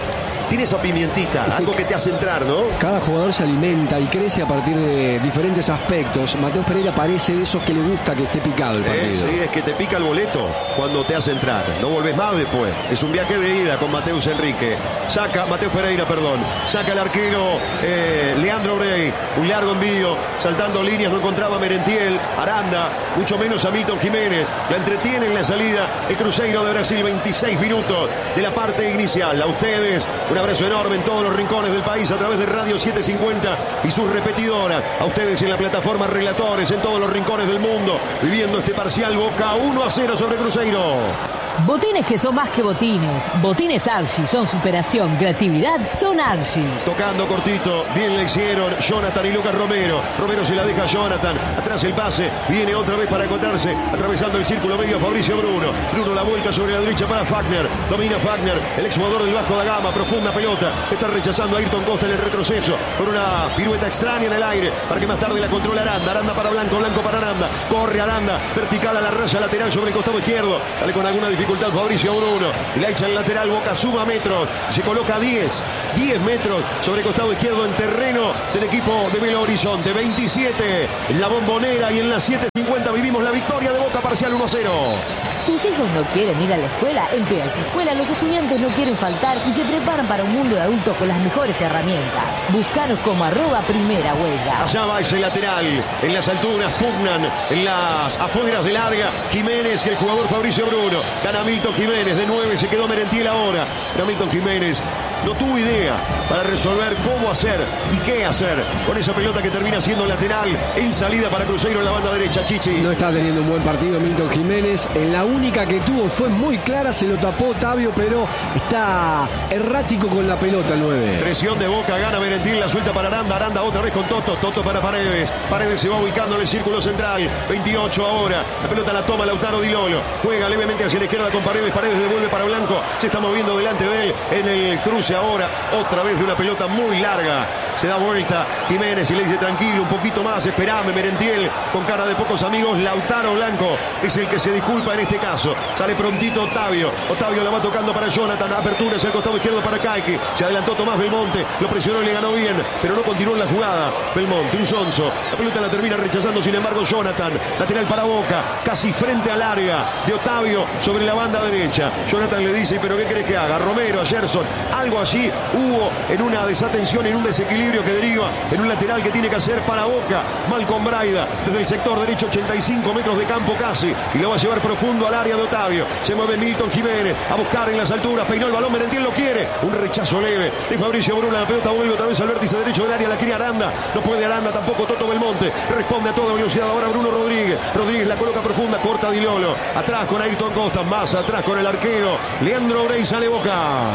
tiene esa pimientita, Sí. algo que te hace entrar, ¿no? Cada jugador se alimenta y crece a partir de diferentes aspectos. Mateus Pereira parece de esos que le gusta que esté picado el Eh, partido. sí, es que te pica el boleto cuando te hace entrar. No volvés más después. Es un viaje de ida con Mateus Enrique. Saca, Mateus Pereira, perdón. Saca el arquero eh, Leandro Brey. Un largo envío. Saltando líneas, no encontraba Merentiel. Aranda, mucho menos a Milton Jiménez. La entretiene en la salida el Cruzeiro de Brasil. veintiséis minutos de la parte inicial. A ustedes, un abrazo enorme en todos los rincones del país a través de Radio setecientos cincuenta y sus repetidoras. A ustedes en la plataforma Relatores en todos los rincones del mundo. Viviendo este parcial Boca uno a cero sobre Cruzeiro. Botines que son más que botines. Botines Archie son superación, creatividad, son Archie. Tocando cortito, bien le hicieron Jonathan y Lucas Romero. Romero se la deja a Jonathan. Atrás el pase, viene otra vez para encontrarse, atravesando el círculo medio a Fabricio Bruno. Bruno la vuelta sobre la derecha para Fagner. Domina Fagner, el exjugador del Vasco da Gama. Profunda pelota. Está rechazando a Ayrton Costa en el retroceso. Con una pirueta extraña en el aire. Para que más tarde la controle Aranda. Aranda para Blanco, Blanco para Aranda. Corre Aranda, vertical a la raya lateral sobre el costado izquierdo. Sale con alguna dificultad Fabricio Bruno. Y la echa en lateral, Boca suma metros. Se coloca diez, diez metros sobre el costado izquierdo en terreno del equipo de Belo Horizonte. veintisiete en la Bombonera y en la setecientos cincuenta vivimos la victoria de Boca parcial uno a cero. ¿Tus hijos no quieren ir a la escuela? En P H Escuela los estudiantes no quieren faltar y se preparan para un mundo de adultos con las mejores herramientas. Búscanos como arroba primera huella. Allá va ese lateral, en las alturas pugnan, en las afueras de larga, Jiménez y el jugador Fabricio Bruno. Gana Milton Jiménez, de nueve se quedó Merentiel ahora. Pero Milton Jiménez no tuvo idea para resolver cómo hacer y qué hacer con esa pelota que termina siendo lateral en salida para Cruzeiro en la banda derecha. Chichi. No está teniendo un buen partido Milton Jiménez. En la única que tuvo fue muy clara, se lo tapó Otavio, pero está errático con la pelota el nueve. Presión de Boca, gana Merentiel, la suelta para Aranda, Aranda otra vez con Toto, Toto para Paredes, Paredes se va ubicando en el círculo central, veintiocho ahora, la pelota la toma Lautaro Di Lolo, juega levemente hacia la izquierda con Paredes, Paredes devuelve para Blanco, se está moviendo delante de él en el cruce ahora, otra vez de una pelota muy larga, se da vuelta Jiménez y le dice tranquilo, un poquito más, esperame Merentiel, con cara de pocos amigos, Lautaro Blanco es el que se disculpa en este caso, sale prontito Otavio, Otavio la va tocando para Jonathan, apertura hacia el costado izquierdo para Caiki, se adelantó Tomás Belmonte, lo presionó y le ganó bien, pero no continuó en la jugada, Belmonte, un sonso, la pelota la termina rechazando sin embargo Jonathan, lateral para Boca, casi frente al área de Otavio sobre la banda derecha, Jonathan le dice, pero ¿qué crees que haga? Romero, a Gerson, algo allí hubo en una desatención, en un desequilibrio que deriva en un lateral que tiene que hacer para Boca, Malcom Braida, desde el sector derecho, ochenta y cinco metros de campo casi, y lo va a llevar profundo al área de Otavio, se mueve Milton Jiménez, a buscar en las alturas, peinó el balón, Merentiel lo quiere, un rechazo leve de Fabricio Bruno, la pelota vuelve otra vez al vértice derecho del área, la quiere Aranda, no puede Aranda, tampoco Toto Belmonte, responde a toda velocidad ahora Bruno Rodríguez, Rodríguez la coloca profunda, corta Di Lolo, atrás con Ayrton Costa, más atrás con el arquero, Leandro Brey, sale Boca.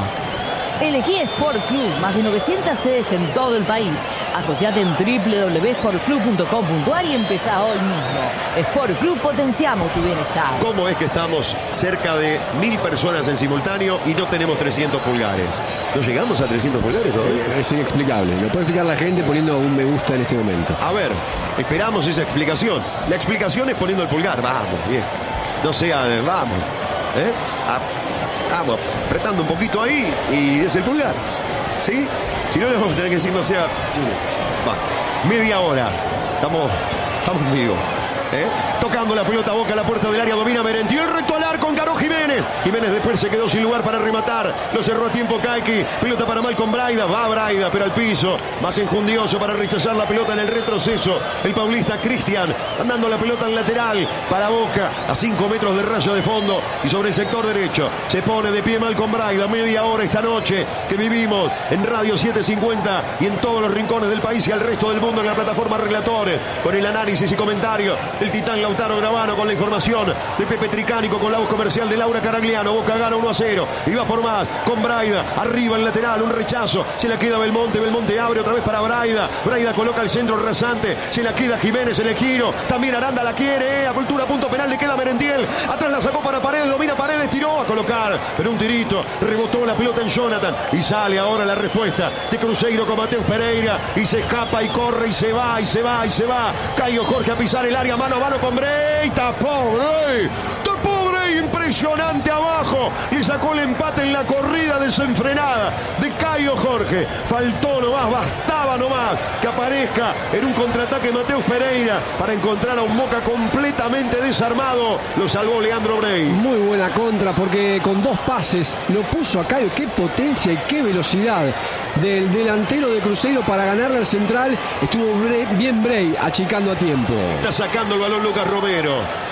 Elegí Sport Club, más de novecientas sedes en todo el país. Asociate en doble u doble u doble u punto sport club punto com punto a r y empezá hoy mismo. Sport Club, potenciamos tu bienestar. ¿Cómo es que estamos cerca de mil personas en simultáneo y no tenemos trescientos pulgares? ¿No llegamos a trescientos pulgares todavía? Es inexplicable. Lo puede explicar la gente poniendo un me gusta en este momento. A ver, esperamos esa explicación. La explicación es poniendo el pulgar. Vamos, bien. No sea, vamos. ¿Eh? A, vamos, apretando un poquito ahí y es el pulgar. ¿Sí? Si no, le vamos a tener que decir, no sea... Va, media hora. Estamos, estamos vivos. ¿Eh? Tocando la pelota a Boca a la puerta del área, domina Merentiel, recto al arco, encaró Jiménez. Jiménez después se quedó sin lugar para rematar. Lo cerró a tiempo Caiki. Pelota para Malcom Braida. Va Braida, pero al piso. Más enjundioso para rechazar la pelota en el retroceso. El paulista Cristian, andando la pelota en lateral para Boca. A cinco metros de raya de fondo. Y sobre el sector derecho se pone de pie Malcom Braida. Media hora esta noche que vivimos en Radio setecientos cincuenta y en todos los rincones del país y al resto del mundo en la plataforma Relatores. Con el análisis y comentario el titán Lautaro Gravano, con la información de Pepe Tricánico, con la voz comercial de Laura Caragliano. Boca gana uno a cero y va por más con Braida, arriba el lateral, un rechazo, se la queda Belmonte, Belmonte abre otra vez para Braida, Braida coloca el centro rasante, se la queda Jiménez en el giro, también Aranda la quiere, eh, a cultura, punto penal, le queda Merentiel, atrás la sacó para Paredes, domina Paredes, tiró a colocar, pero un tirito, rebotó la pelota en Jonathan y sale ahora la respuesta de Cruzeiro con Mateus Pereira y se escapa y corre y se va y se va y se va, Caio Jorge a pisar el área, mano a mano con Brey, tapó Brey, tapó Brey impresionante abajo. Le sacó el empate en la corrida desenfrenada de Caio Jorge. Faltó nomás, bastaba nomás que aparezca en un contraataque Mateus Pereira para encontrar a un Boca completamente desarmado. Lo salvó Leandro Brey. Muy buena contra porque con dos pases lo puso a Caio. Qué potencia y qué velocidad del delantero de Cruzeiro para ganarle al central. Estuvo bien Brey achicando a tiempo. Está sacando el balón Lucas Romero.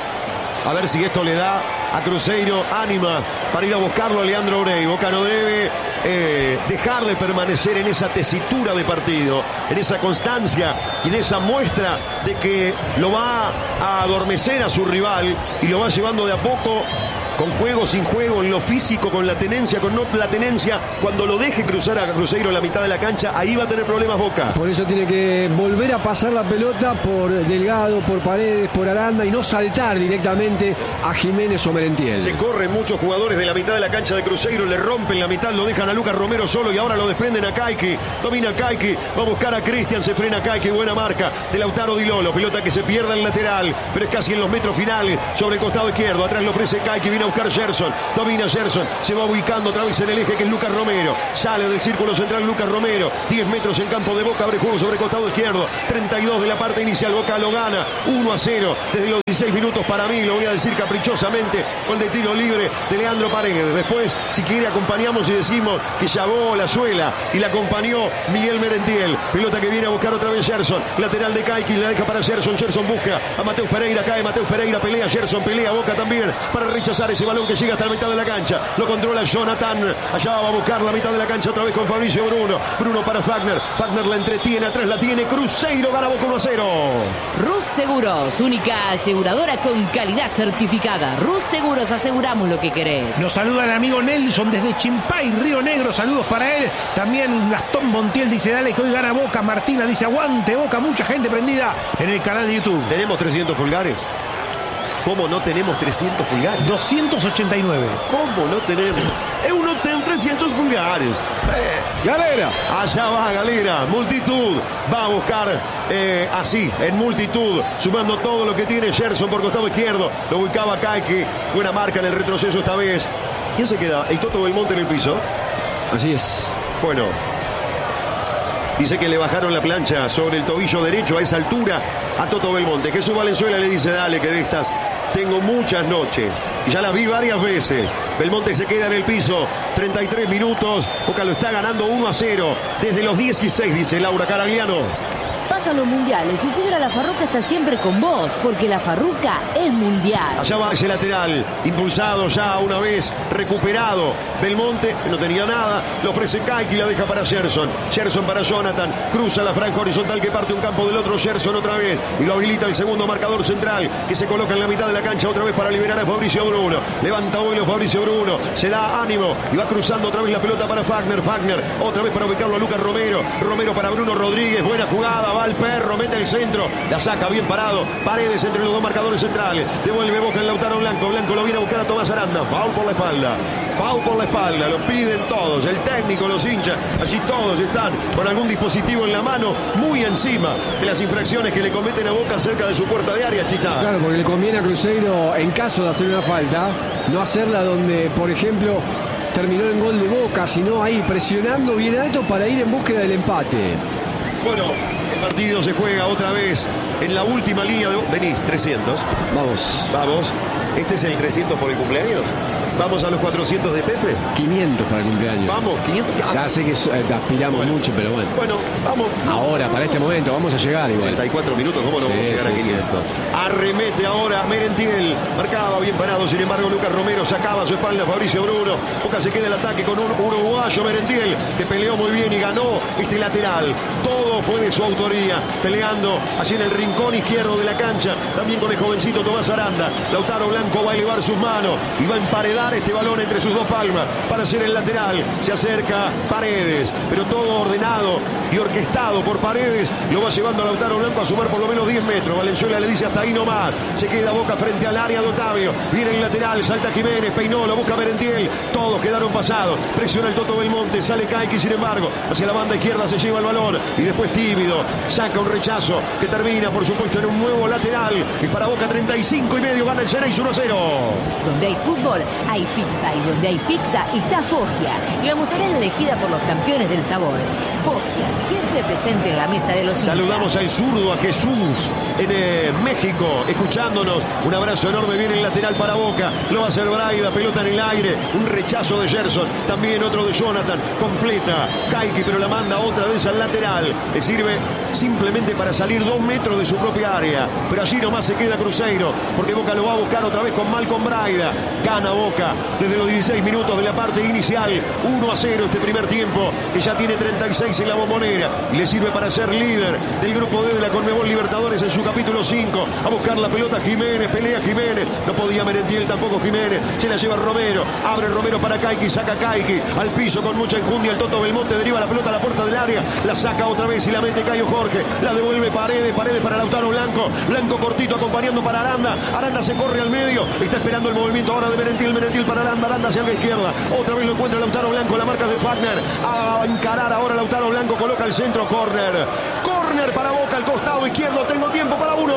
A ver si esto le da a Cruzeiro ánima para ir a buscarlo a Leandro Brey. Boca no debe eh, dejar de permanecer en esa tesitura de partido, en esa constancia y en esa muestra de que lo va a adormecer a su rival y lo va llevando de a poco, con juego, sin juego, en lo físico, con la tenencia, con no la tenencia. Cuando lo deje cruzar a Cruzeiro en la mitad de la cancha, ahí va a tener problemas Boca. Por eso tiene que volver a pasar la pelota por Delgado, por Paredes, por Aranda y no saltar directamente a Jiménez o Merentiel. Se corren muchos jugadores de la mitad de la cancha de Cruzeiro, le rompen la mitad, lo dejan a Lucas Romero solo y ahora lo desprenden a Caiki. Domina Caiki, va a buscar a Cristian, se frena Caiki, buena marca de Lautaro Di Lolo, pelota que se pierde en lateral, pero es casi en los metros finales, sobre el costado izquierdo, atrás le ofrece Caiki, viene a buscar Gerson, domina Gerson, se va ubicando otra vez en el eje que es Lucas Romero, sale del círculo central Lucas Romero, diez metros en campo de Boca, abre juego sobre el costado izquierdo, treinta y dos de la parte inicial, Boca lo gana, uno a cero, desde los dieciséis minutos para mí, lo voy a decir caprichosamente, gol de tiro libre de Leandro Paredes. Después, si quiere, acompañamos y decimos que llavó la suela y la acompañó Miguel Merentiel, pelota que viene a buscar otra vez Gerson, lateral de Caiki, la deja para Gerson, Gerson busca a Mateus Pereira, cae Mateus Pereira, pelea Gerson, pelea Boca también para rechazar ese balón que llega hasta la mitad de la cancha, lo controla Jonathan, allá va a buscar la mitad de la cancha otra vez con Fabricio Bruno, Bruno para Fagner, Fagner la entretiene, atrás la tiene, Cruzeiro gana Boca uno a cero. Rus Seguros, única aseguradora con calidad certificada. Rus Seguros, aseguramos lo que querés. Nos saluda el amigo Nelson desde Chimpay, Río Negro, saludos para él. También Gastón Montiel dice, dale que hoy gana Boca. Martina dice, aguante Boca, mucha gente prendida en el canal de YouTube. ¿Tenemos trescientos pulgares? ¿Cómo no tenemos trescientos pulgares? doscientos ochenta y nueve. ¿Cómo no tenemos? Eu no tengo trescientos pulgares. Eh. Galera. Allá va Galera, multitud. Va a buscar eh, así, en multitud, sumando todo lo que tiene Gerson por costado izquierdo. Lo ubicaba Caiki. Buena marca en el retroceso esta vez. ¿Quién se queda? El Toto Belmonte en el piso. Así es. Bueno. Dice que le bajaron la plancha sobre el tobillo derecho a esa altura a Toto Belmonte. Jesús Valenzuela le dice, dale que de estas tengo muchas noches. Y ya las vi varias veces. Belmonte se queda en el piso. treinta y tres minutos. Boca lo está ganando uno a cero. Desde los dieciséis, dice Laura Caragliano. Pasan los mundiales y Sidra La Farruca está siempre con vos, porque La Farruca es mundial. Allá va ese lateral, impulsado ya una vez, recuperado. Belmonte, que no tenía nada, le ofrece Caiki y la deja para Gerson. Gerson para Jonathan, cruza la franja horizontal que parte un campo del otro. Gerson otra vez, y lo habilita el segundo marcador central, que se coloca en la mitad de la cancha otra vez para liberar a Fabricio Bruno. Levanta vuelo Fabricio Bruno, se da ánimo y va cruzando otra vez la pelota para Fagner. Fagner, otra vez para ubicarlo a Lucas Romero. Romero para Bruno Rodríguez, buena jugada, va al perro, mete el centro, la saca bien parado. Paredes entre los dos marcadores centrales. Devuelve Boca en Lautaro Blanco. Blanco lo viene a buscar a Tomás Aranda. Foul por la espalda. Foul por la espalda. Lo piden todos. El técnico, los hinchas. Allí todos están con algún dispositivo en la mano, muy encima de las infracciones que le cometen a Boca cerca de su puerta de área, Chicha. Claro, porque le conviene a Cruzeiro, en caso de hacer una falta, no hacerla donde, por ejemplo, terminó en gol de Boca, sino ahí presionando bien alto para ir en búsqueda del empate. Bueno, el partido se juega otra vez en la última línea de... Vení, trescientos. Vamos. Vamos. ¿Este es el trescientos por el cumpleaños? ¿Vamos a los cuatrocientos de Pepe? quinientos para el cumpleaños. Vamos, quinientos. Ya sé que eh, aspiramos bueno, mucho, pero bueno. Bueno, vamos. Ahora, para este momento, vamos a llegar igual. treinta y cuatro minutos, ¿cómo no sí, vamos a llegar sí, a quinientos? Sí. Arremete ahora Merentiel. Marcaba bien parado, sin embargo, Lucas Romero sacaba a su espalda Fabricio Bruno. Boca se queda el ataque con un uruguayo, Merentiel, que peleó muy bien y ganó este lateral. Todo fue de su autoría, peleando allí en el rincón izquierdo de la cancha. También con el jovencito Tomás Aranda. Lautaro Blanco va a elevar sus manos y va a emparedar agarrar este balón entre sus dos palmas para hacer el lateral. Se acerca Paredes, pero todo ordenado y orquestado por Paredes. Lo va llevando a Lautaro Blanco a sumar por lo menos diez metros. Valenzuela le dice hasta ahí nomás. Se queda Boca frente al área de Otavio. Viene el lateral, salta Jiménez, peinó, lo busca Merentiel. Todos quedaron pasados. Presiona el Toto Belmonte, sale Caiqui, sin embargo, hacia la banda izquierda se lleva el balón. Y después tímido, saca un rechazo que termina, por supuesto, en un nuevo lateral. Y para Boca treinta y cinco y medio, gana el Xeneize uno a cero. Donde hay fútbol, hay pizza. Y donde hay pizza, está Foggia. Y la mozzarella elegida por los campeones del sabor. Foggia, siempre presente en la mesa de los Saludamos hinchas. al zurdo, a Jesús, en eh, México, escuchándonos. Un abrazo enorme, viene el lateral para Boca. Lo va a hacer Braida, pelota en el aire. Un rechazo de Gerson, también otro de Jonathan. Completa Caiqui, pero la manda otra vez al lateral. Le sirve simplemente para salir dos metros de su propia área. Pero allí nomás se queda Cruzeiro, porque Boca lo va a buscar otra vez con Malcolm Braida. Gana Boca desde los dieciséis minutos de la parte inicial. uno a cero este primer tiempo, que ya tiene treinta y seis en la Bombonera. Le sirve para ser líder del grupo D de la Conmebol Libertadores en su capítulo cinco. A buscar la pelota Jiménez, pelea Jiménez. No podía Merentiel, tampoco Jiménez. Se la lleva Romero. Abre Romero para Caiqui, saca Caiqui al piso con mucha enjundia. El Toto Belmonte deriva la pelota a la puerta del área. La saca otra vez y la mete Cayo Jorge. La devuelve Paredes, Paredes para Lautaro Blanco. Blanco cortito acompañando para Aranda. Aranda se corre al medio. Está esperando el movimiento ahora de Merentiel. Merentiel para Aranda. Aranda hacia la izquierda. Otra vez lo encuentra Lautaro Blanco. La marca de Fagner. A encarar ahora Lautaro Blanco. Coloca el centro. Córner. Córner para Boca al costado izquierdo. Tengo tiempo para uno.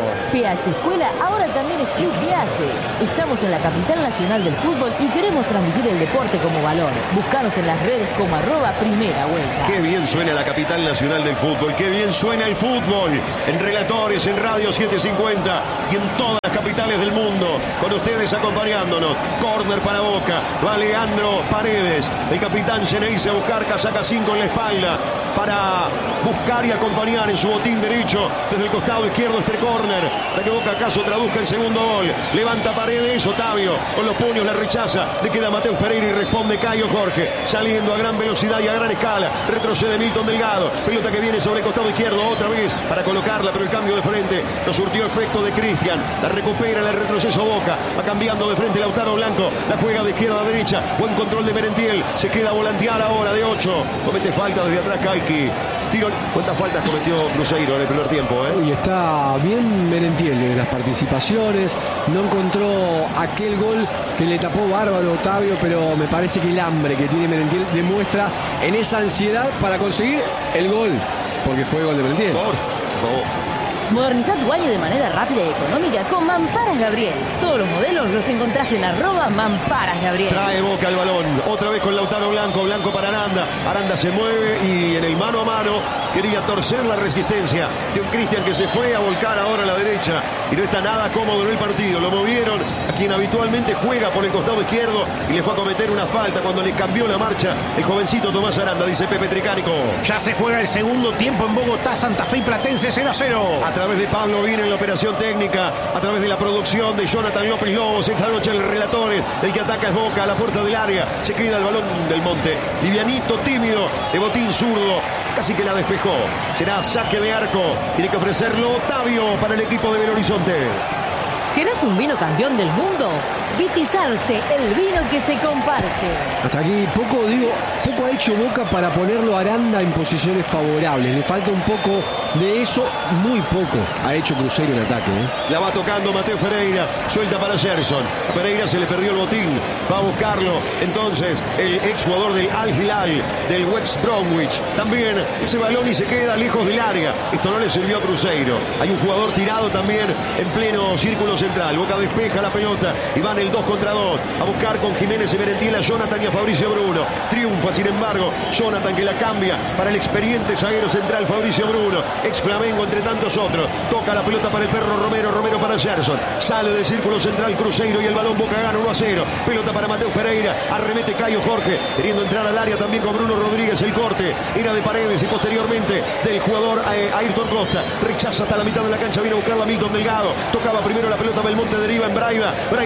P H Escuela ahora también es Club P H. Estamos en la capital nacional del fútbol y queremos transmitir el deporte como valor. Búscanos en las redes como arroba primera vuelta. Qué bien suena la capital nacional del fútbol. Qué bien suena el fútbol. En Relatores, en Radio setecientos cincuenta y en todas las capitales del mundo. Con ustedes acompañándonos. Córner para Boca. Va Leandro Paredes. El capitán Xeneize a buscar. Casaca cinco en la espalda. Para buscar y acompañar en su botín derecho. Desde el costado izquierdo este córner. Para que Boca acaso traduzca el segundo gol. Levanta Paredes. Otavio con los puños la rechaza. Le queda Mateus Pereira y responde Cayo Jorge. Saliendo a gran velocidad y a gran escala. Retrocede Milton Delgado. Pelota que viene sobre el costado izquierdo otra vez para colocarla, pero el cambio de frente no surtió efecto de Cristian. La recupera, el retroceso Boca. Va cambiando de frente Lautaro Blanco. La juega de izquierda a derecha. Buen control de Merentiel. Se queda a volantear ahora de ocho. Comete falta desde atrás Caiqui. Tiro. ¿Cuántas faltas cometió Cruzeiro en el primer tiempo? Eh? Y está bien Merentiel en las participaciones. No encontró aquel gol que le tapó bárbaro Otavio, pero me parece que el hambre que tiene Merentiel demuestra en esa ansiedad para conseguir el gol. Porque fue gol de Merentiel. Por favor. Moderniza tu baño de manera rápida y económica con Mamparas Gabriel. Todos los modelos los encontrás en arroba Mamparas Gabriel. Trae Boca el balón. Otra vez con Lautaro Blanco. Blanco para Aranda. Aranda se mueve y en el mano a mano quería torcer la resistencia de un Cristian que se fue a volcar ahora a la derecha. Y no está nada cómodo en el partido. Lo movieron a quien habitualmente juega por el costado izquierdo y le fue a cometer una falta cuando le cambió la marcha el jovencito Tomás Aranda, dice Pepe Tricánico. Ya se juega el segundo tiempo en Bogotá. Santa Fe y Platense cero a cero. A través de Pablo viene en la operación técnica, a través de la producción de Jonathan López Lobos. Esta noche el relator, el que ataca es Boca a la puerta del área. Se queda el balón del Monte. Livianito, tímido, de botín zurdo. Casi que la despejó. Será saque de arco. Tiene que ofrecerlo Otavio para el equipo de Belo Horizonte. ¿Querés un vino campeón del mundo? Vitizarte, el vino que se comparte. Hasta aquí poco, digo, poco ha hecho Boca para ponerlo a Aranda en posiciones favorables. Le falta un poco de eso, muy poco ha hecho Cruzeiro en ataque. ¿eh? La va tocando Mateo Pereira, suelta para Gerson. Pereira se le perdió el botín, va a buscarlo. Entonces, el exjugador del Al Hilal, del West Bromwich, también ese balón y se queda lejos del área. Esto no le sirvió a Cruzeiro. Hay un jugador tirado también en pleno círculo central. Boca despeja la pelota y van el dos contra dos. A buscar con Jiménez y Merentiel a Jonathan y a Fabricio Bruno. Triunfa, sin embargo, Jonathan, que la cambia para el experiente zaguero central Fabricio Bruno. Ex Flamengo entre tantos otros. Toca la pelota para el perro Romero. Romero para Gerson. Sale del círculo central Cruzeiro y el balón Boca gana uno a cero. Pelota para Mateus Pereira. Arremete Cayo Jorge. Queriendo entrar al área también con Bruno Rodríguez. El corte era de Paredes y posteriormente del jugador eh, Ayrton Costa. Rechaza hasta la mitad de la cancha. Viene a buscarla Milton Delgado. Tocaba primero la pelota Belmonte, deriva en Braida. Braida lo pone a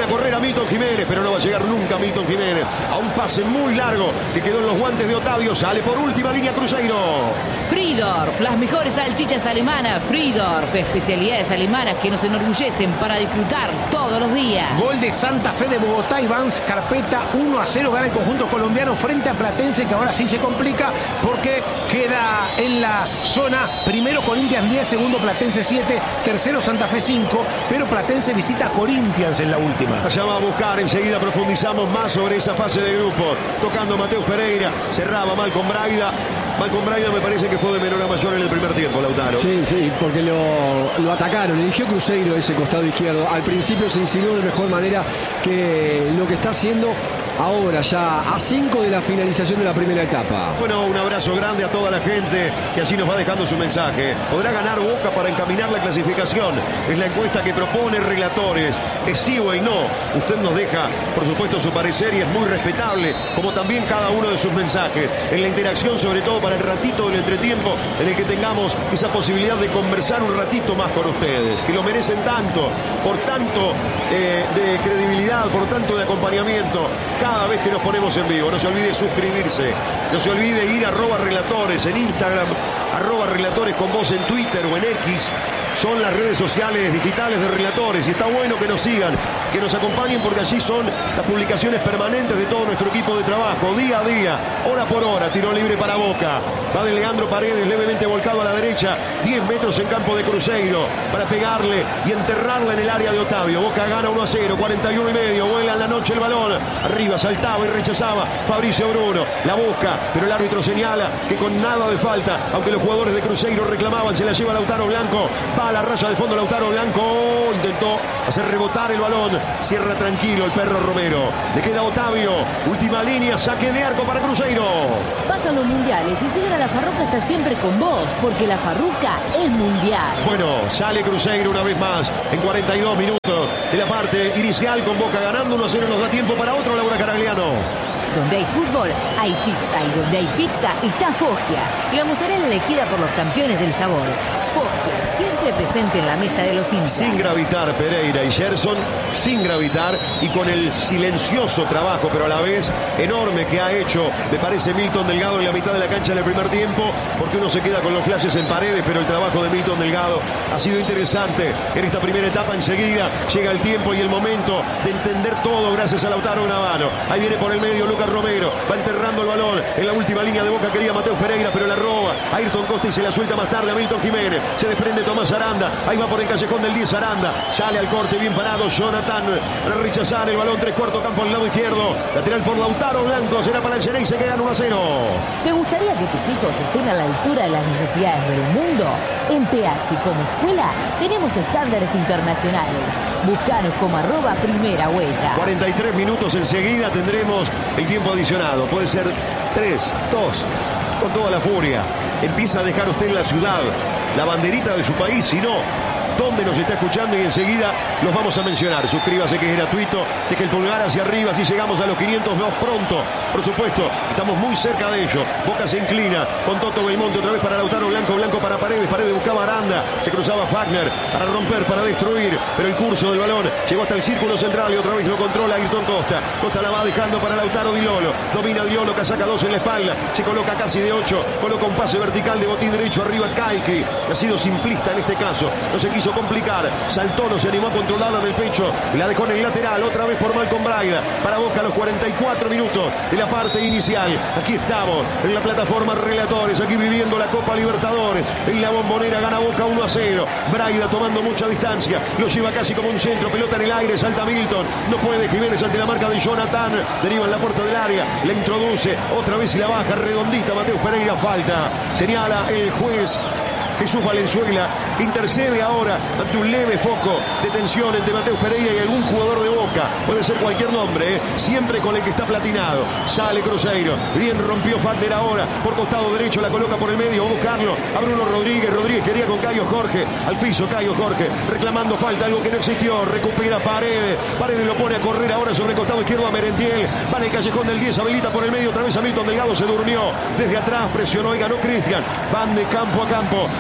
correr a Milton Jiménez, pero no va a llegar nunca Milton Jiménez. A un pase muy largo que quedó en los guantes de Otavio. Sale por última línea Cruzeiro. Friedorf, las mejores salchichas alemanas. Friedorf, especialidades alemanas que nos enorgullecen para disfrutar todos los días. Gol de Santa Fe de Bogotá, Iván Scarpetta, uno a cero gana el conjunto colombiano frente a Platense, que ahora sí se complica porque queda en la zona primero Corinthians diez, segundo Platense siete, tercero Santa Fe cinco, pero Platense visita a Corinthians en la última. Allá va a buscar, enseguida profundizamos más sobre esa fase de grupo. Tocando Mateus Pereira, cerraba Malcom Braida. Malcom Braida me parece que fue de menor a mayor en el primer tiempo, Lautaro. Sí, sí, porque lo, lo atacaron, eligió Cruzeiro ese costado izquierdo. Al principio se insinuó de mejor manera que lo que está haciendo ahora, ya a cinco de la finalización de la primera etapa. Bueno, un abrazo grande a toda la gente que allí nos va dejando su mensaje. ¿Podrá ganar Boca para encaminar la clasificación? Es la encuesta que propone Relatores. ¿Es sí o es no? Usted nos deja, por supuesto, su parecer y es muy respetable, como también cada uno de sus mensajes. En la interacción, sobre todo para el ratito del entretiempo, en el que tengamos esa posibilidad de conversar un ratito más con ustedes, que lo merecen tanto, por tanto eh, de credibilidad, por tanto de acompañamiento. Cada vez que nos ponemos en vivo, no se olvide suscribirse, no se olvide ir a arroba relatores en Instagram, arroba relatores con voz en Twitter o en X. Son las redes sociales digitales de Relatores y está bueno que nos sigan, que nos acompañen, porque allí son las publicaciones permanentes de todo nuestro equipo de trabajo, día a día, hora por hora. Tiro libre para Boca, va de Leandro Paredes levemente volcado a la derecha, diez metros en campo de Cruzeiro para pegarle y enterrarla en el área de Otavio. Boca gana uno a cero, cuarenta y uno y medio, vuela en la noche el balón, arriba saltaba y rechazaba Fabricio Bruno, la busca, pero el árbitro señala que con nada de falta, aunque los jugadores de Cruzeiro reclamaban, se la lleva Lautaro Blanco, va a la raya de fondo Lautaro Blanco, intentó hacer rebotar el balón, cierra tranquilo el perro Romero, le queda Otavio, última línea, saque de arco para Cruzeiro. Pasan los mundiales y Sidra La Farruca está siempre con vos, porque La Farruca es mundial. Bueno, sale Cruzeiro una vez más en cuarenta y dos minutos de la parte inicial, con Boca ganando uno a cero. Nos da tiempo para otro, Laura Caragliano. Donde hay fútbol, hay pizza, y donde hay pizza está Foggia, y la mozzarella elegida por los campeones del sabor. Foggia, siempre presente en la mesa de los hinchas. Sin gravitar Pereira y Gerson, sin gravitar y con el silencioso trabajo, pero a la vez enorme, que ha hecho, me parece, Milton Delgado en la mitad de la cancha en el primer tiempo, porque uno se queda con los flashes en Paredes, pero el trabajo de Milton Delgado ha sido interesante en esta primera etapa. Enseguida llega el tiempo y el momento de entender todo gracias a Lautaro Navano. Ahí viene por el medio Lucas Romero, va enterrando el balón en la última línea de Boca, quería Mateus Pereira, pero la roba Ayrton Costa y se la suelta más tarde a Milton Jiménez. Se desprende Tomás Aranda, ahí va por el callejón del diez Aranda, sale al corte, bien parado Jonathan para rechazar el balón, tres cuartos campo al lado izquierdo, lateral por Lautaro Blanco, será para el Gené y se quedan uno a cero. ¿Te gustaría que tus hijos estén a la altura de las necesidades del mundo? En P H como escuela tenemos estándares internacionales. Buscanos como arroba primera huella. cuarenta y tres minutos, enseguida tendremos el tiempo adicionado, puede ser tres, dos, con toda la furia. Empieza a dejar usted en la ciudad la banderita de su país, si no, dónde nos está escuchando, y enseguida los vamos a mencionar. Suscríbase, que es gratuito, deje el pulgar hacia arriba, si llegamos a los quinientos más pronto, por supuesto, estamos muy cerca de ello. Boca se inclina con Toto Belmonte, otra vez para Lautaro Blanco, Blanco para Paredes, Paredes buscaba Aranda, se cruzaba Fagner para romper, para destruir, pero el curso del balón llegó hasta el círculo central y otra vez lo controla Ayrton Costa. Costa la va dejando para Lautaro Di Lolo, domina Di Lolo, casaca dos en la espalda, se coloca casi de ocho, coloca un pase vertical de botín derecho arriba Kaiki, que ha sido simplista en este caso, no se quiso complicar, saltó, no se animó a controlarla en el pecho y la dejó en el lateral, otra vez por Malcom Braida, para Boca a los cuarenta y cuatro minutos de la parte inicial. Aquí estamos en la plataforma Relatores, aquí viviendo la Copa Libertadores, en la Bombonera, gana Boca uno a cero, Braida tomando mucha distancia, lo lleva casi como un centro, pelota en el aire, salta Milton, no puede Jiménez ante la marca de Jonathan, deriva en la puerta del área, la introduce, otra vez y la baja redondita, Mateus Pereira, falta, señala el juez Jesús Valenzuela, intercede ahora ante un leve foco de tensión entre Mateus Pereira y algún jugador de Boca, puede ser cualquier nombre, ¿eh? Siempre con el que está platinado. Sale Cruzeiro, bien rompió Fagner ahora, por costado derecho, la coloca por el medio, va a buscarlo a Bruno Rodríguez, Rodríguez quería con Cayo Jorge, al piso Cayo Jorge, reclamando falta, algo que no existió, recupera Paredes, Paredes lo pone a correr ahora sobre el costado izquierdo a Merentiel, va en el callejón del diez, habilita por el medio, otra vez a Milton Delgado, se durmió, desde atrás presionó y ganó Cristian, van de campo a campo,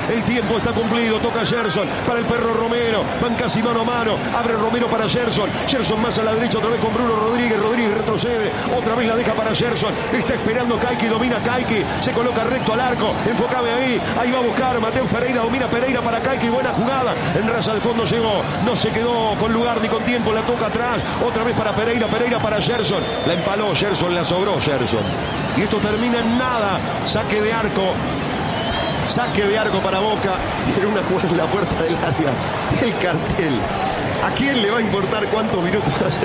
El tiempo está cumplido. Toca Gerson para el perro Romero. Van casi mano a mano. Abre Romero para Gerson. Gerson más a la derecha otra vez con Bruno Rodríguez. Rodríguez retrocede. Otra vez la deja para Gerson. Está esperando Kaiki. Domina Kaiki. Se coloca recto al arco. Enfócame ahí. Ahí va a buscar Mateo Pereira. Domina Pereira para Kaiki. Buena jugada. En raza de fondo llegó. No se quedó con lugar ni con tiempo. La toca atrás. Otra vez para Pereira. Pereira para Gerson. La empaló Gerson. La sobró Gerson. Y esto termina en nada. Saque de arco. Saque de arco para Boca. En una en la puerta del área. El cartel. ¿A quién le va a importar cuántos minutos hace?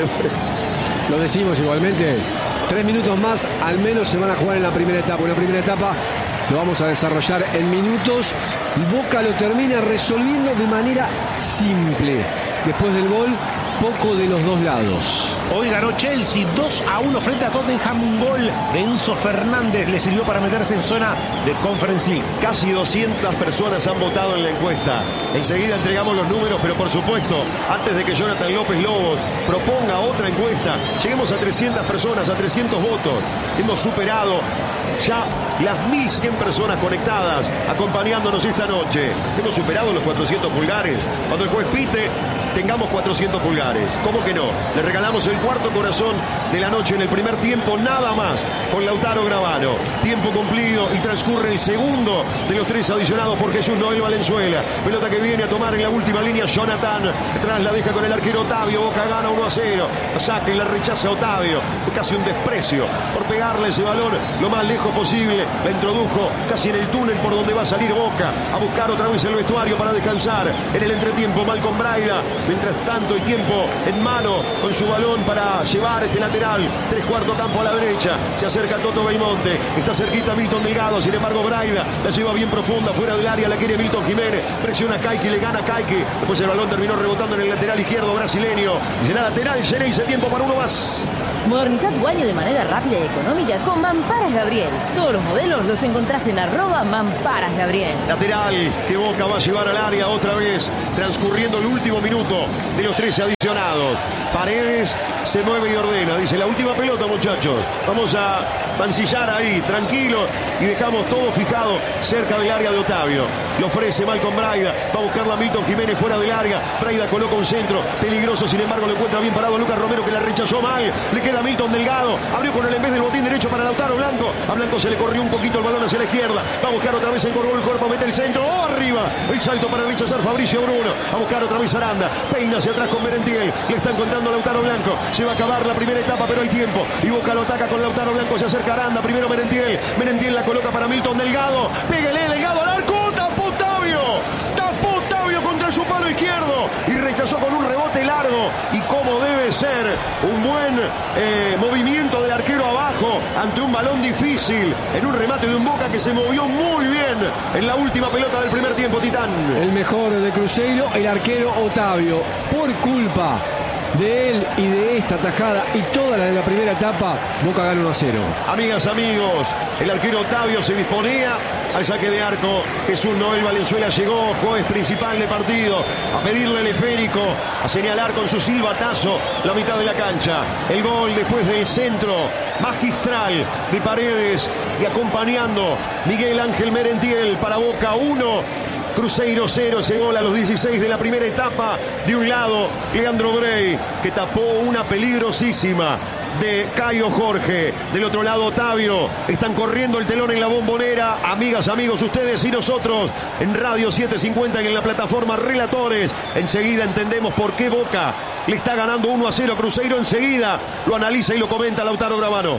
Lo decimos igualmente. Tres minutos más al menos se van a jugar en la primera etapa. En la primera etapa lo vamos a desarrollar en minutos. Boca lo termina resolviendo de manera simple. Después del gol, poco de los dos lados. Hoy ganó Chelsea dos a uno frente a Tottenham. Un gol de Enzo Fernández le sirvió para meterse en zona de Conference League. Casi doscientas personas han votado en la encuesta. Enseguida entregamos los números, pero por supuesto, antes de que Jonathan López Lobos proponga otra encuesta, lleguemos a trescientas personas, a trescientos votos. Hemos superado ya las mil cien personas conectadas acompañándonos esta noche. Hemos superado los cuatrocientos pulgares. Cuando el juez pite, tengamos cuatrocientos pulgares. ¿Cómo que no? Le regalamos el cuarto corazón de la noche en el primer tiempo, nada más, con Lautaro Gravano. Tiempo cumplido y transcurre el segundo de los tres adicionados por Jesús Noel Valenzuela. Pelota que viene a tomar en la última línea Jonathan. Atrás la deja con el arquero Otavio. Boca gana uno a cero. Saca y la rechaza Otavio. Casi un desprecio por pegarle ese balón lo más lejos posible. La introdujo casi en el túnel por donde va a salir Boca. A buscar otra vez el vestuario para descansar. En el entretiempo, Malcolm Braida. Mientras tanto, el tiempo en mano con su balón para llevar este lateral. Tres cuarto campo a la derecha. Se acerca Toto Belmonte. Está cerquita Milton Delgado. Sin embargo, Braida la lleva bien profunda. Fuera del área la quiere Milton Jiménez. Presiona a Kaiki. Le gana a Kaiki. Después el balón terminó rebotando en el lateral izquierdo brasileño. Y será lateral. Geneise, tiempo para uno más. Modernizá tu baño de manera rápida y económica con Mamparas Gabriel. Todos los modelos los encontrás en arroba Mamparas Gabriel. Lateral que Boca va a llevar al área otra vez. Transcurriendo el último minuto de los trece adicionados. Paredes se mueve y ordena. Dice, la última pelota, muchachos. Vamos a mancillar ahí, tranquilo. Y dejamos todo fijado cerca del área de Otavio. Lo ofrece Malcolm Braida. Va a buscarla a Milton Jiménez fuera del área. Braida coloca un centro peligroso. Sin embargo, lo encuentra bien parado Lucas Romero, que la rechazó mal. Le queda Milton Delgado. Abrió con el en vez del botín derecho para Lautaro Blanco. A Blanco se le corrió un poquito el balón hacia la izquierda. Va a buscar otra vez, encorvó el cuerpo, mete el centro. ¡Oh, arriba! El salto para rechazar Fabricio Bruno. A buscar otra vez Aranda. Peina hacia atrás con Merentiel. Le está encontrando Lautaro Blanco. Se va a acabar la primera etapa, pero hay tiempo. Y Boca lo ataca con Lautaro Blanco. Se acerca Aranda. Primero Merentiel. Merentiel la coloca para Milton Delgado. Pégale, Delgado al arco. Tapó Otavio. Tapó Otavio contra su palo izquierdo. Y rechazó con un rebote largo. Y como debe ser, un buen eh, movimiento del arquero abajo ante un balón difícil. En un remate de un Boca que se movió muy bien en la última pelota del primer tiempo, Titán. El mejor de Cruzeiro, el arquero Otavio. Por culpa de él y de esta tajada y toda la de la primera etapa, Boca gana uno a cero. Amigas, amigos, el arquero Otavio se disponía al saque de arco. Jesús Noel Valenzuela llegó, juez principal de partido, a pedirle al esférico, a señalar con su silbatazo la mitad de la cancha. El gol después del centro magistral de Paredes y acompañando Miguel Ángel Merentiel para Boca uno. Cruzeiro cero, ese gol a los dieciséis de la primera etapa. De un lado, Leandro Brey, que tapó una peligrosísima de Caio Jorge. Del otro lado, Otavio. Están corriendo el telón en la Bombonera. Amigas, amigos, ustedes y nosotros en Radio setecientos cincuenta y en la plataforma Relatores. Enseguida entendemos por qué Boca le está ganando uno a cero a Cruzeiro. Enseguida lo analiza y lo comenta Lautaro Gravano.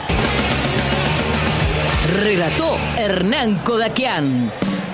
Relató Hernán Kodakian.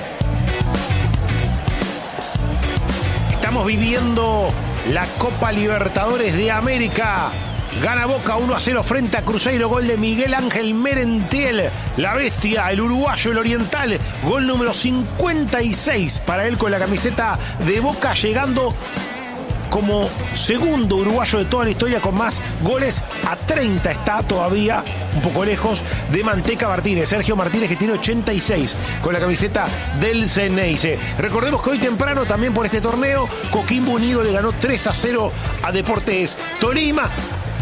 Estamos viviendo la Copa Libertadores de América. Gana Boca uno a cero frente a Cruzeiro. Gol de Miguel Ángel Merentiel, la bestia, el uruguayo, el oriental. Gol número cincuenta y seis para él con la camiseta de Boca, llegando como segundo uruguayo de toda la historia con más goles. A treinta está todavía, un poco lejos, de Manteca Martínez, Sergio Martínez, que tiene ochenta y seis con la camiseta del Xeneize. Recordemos que hoy temprano, también por este torneo, Coquimbo Unido le ganó tres a cero a Deportes Tolima.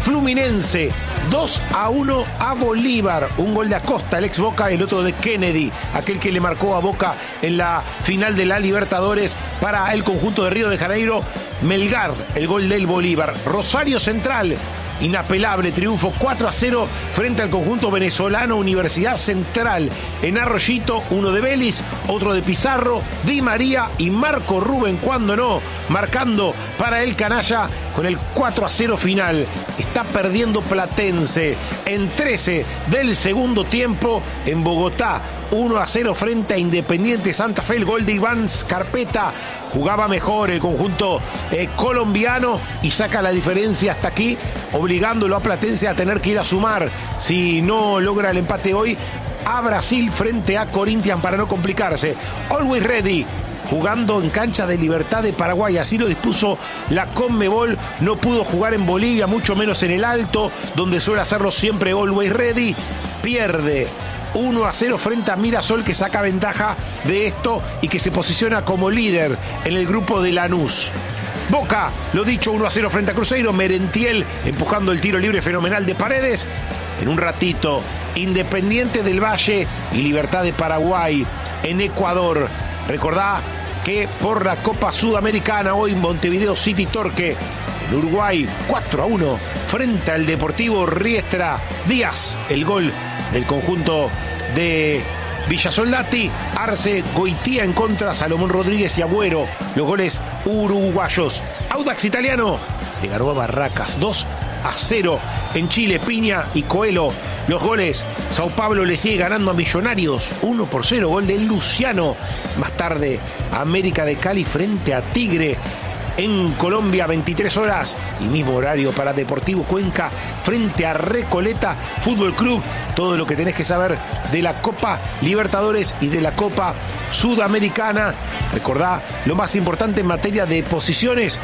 Fluminense dos a uno a Bolívar. Un gol de Acosta, el ex Boca, el otro de Kennedy, aquel que le marcó a Boca en la final de la Libertadores para el conjunto de Río de Janeiro. Melgar, el gol del Bolívar. Rosario Central, inapelable triunfo cuatro a cero frente al conjunto venezolano. Universidad Central en Arroyito, uno de Vélez, otro de Pizarro, Di María y Marco Rubén, cuando no, marcando para el canalla con el cuatro a cero final. Está perdiendo Platense en trece del segundo tiempo en Bogotá, uno a cero frente a Independiente Santa Fe. El gol de Iván Scarpeta. Jugaba mejor el conjunto eh, colombiano y saca la diferencia hasta aquí, obligándolo a Platense a tener que ir a sumar, si no logra el empate hoy, a Brasil frente a Corinthians para no complicarse. Always Ready, jugando en cancha de Libertad de Paraguay, así lo dispuso la Conmebol. No pudo jugar en Bolivia, mucho menos en el Alto, donde suele hacerlo siempre Always Ready. Pierde uno a cero frente a Mirasol, que saca ventaja de esto y que se posiciona como líder en el grupo de Lanús. Boca, lo dicho, uno a cero frente a Cruzeiro. Merentiel empujando el tiro libre fenomenal de Paredes. En un ratito, Independiente del Valle y Libertad de Paraguay en Ecuador. Recordá que por la Copa Sudamericana hoy Montevideo City Torque en Uruguay, cuatro a uno frente al Deportivo Riestra. Díaz, el gol del conjunto de Villa Soldati. Arce, Goitía en contra, Salomón Rodríguez y Agüero, los goles uruguayos. Audax Italiano le ganó a Barracas dos a cero en Chile. Piña y Coelho, los goles. Sao Paulo le sigue ganando a Millonarios uno por cero, gol de Luciano. Más tarde, América de Cali frente a Tigre en Colombia, veintitrés horas, y mismo horario para Deportivo Cuenca frente a Recoleta Fútbol Club. Todo lo que tenés que saber de la Copa Libertadores y de la Copa Sudamericana. Recordá lo más importante en materia de posiciones.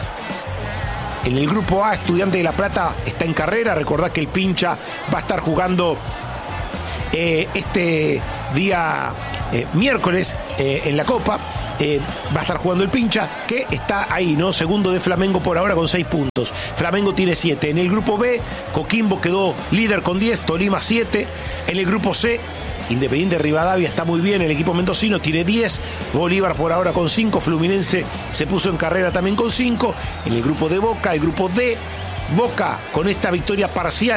En el grupo A, Estudiante de La Plata está en carrera. Recordá que el Pincha va a estar jugando eh, este día eh, miércoles eh, en la Copa. Eh, va a estar jugando el Pincha, que está ahí, ¿no? Segundo de Flamengo por ahora con seis puntos. Flamengo tiene siete. En el grupo B, Coquimbo quedó líder con diez, Tolima siete. En el grupo C, Independiente Rivadavia está muy bien, el equipo mendocino tiene diez. Bolívar por ahora con cinco. Fluminense se puso en carrera también con cinco. En el grupo de Boca, el grupo D, Boca con esta victoria parcial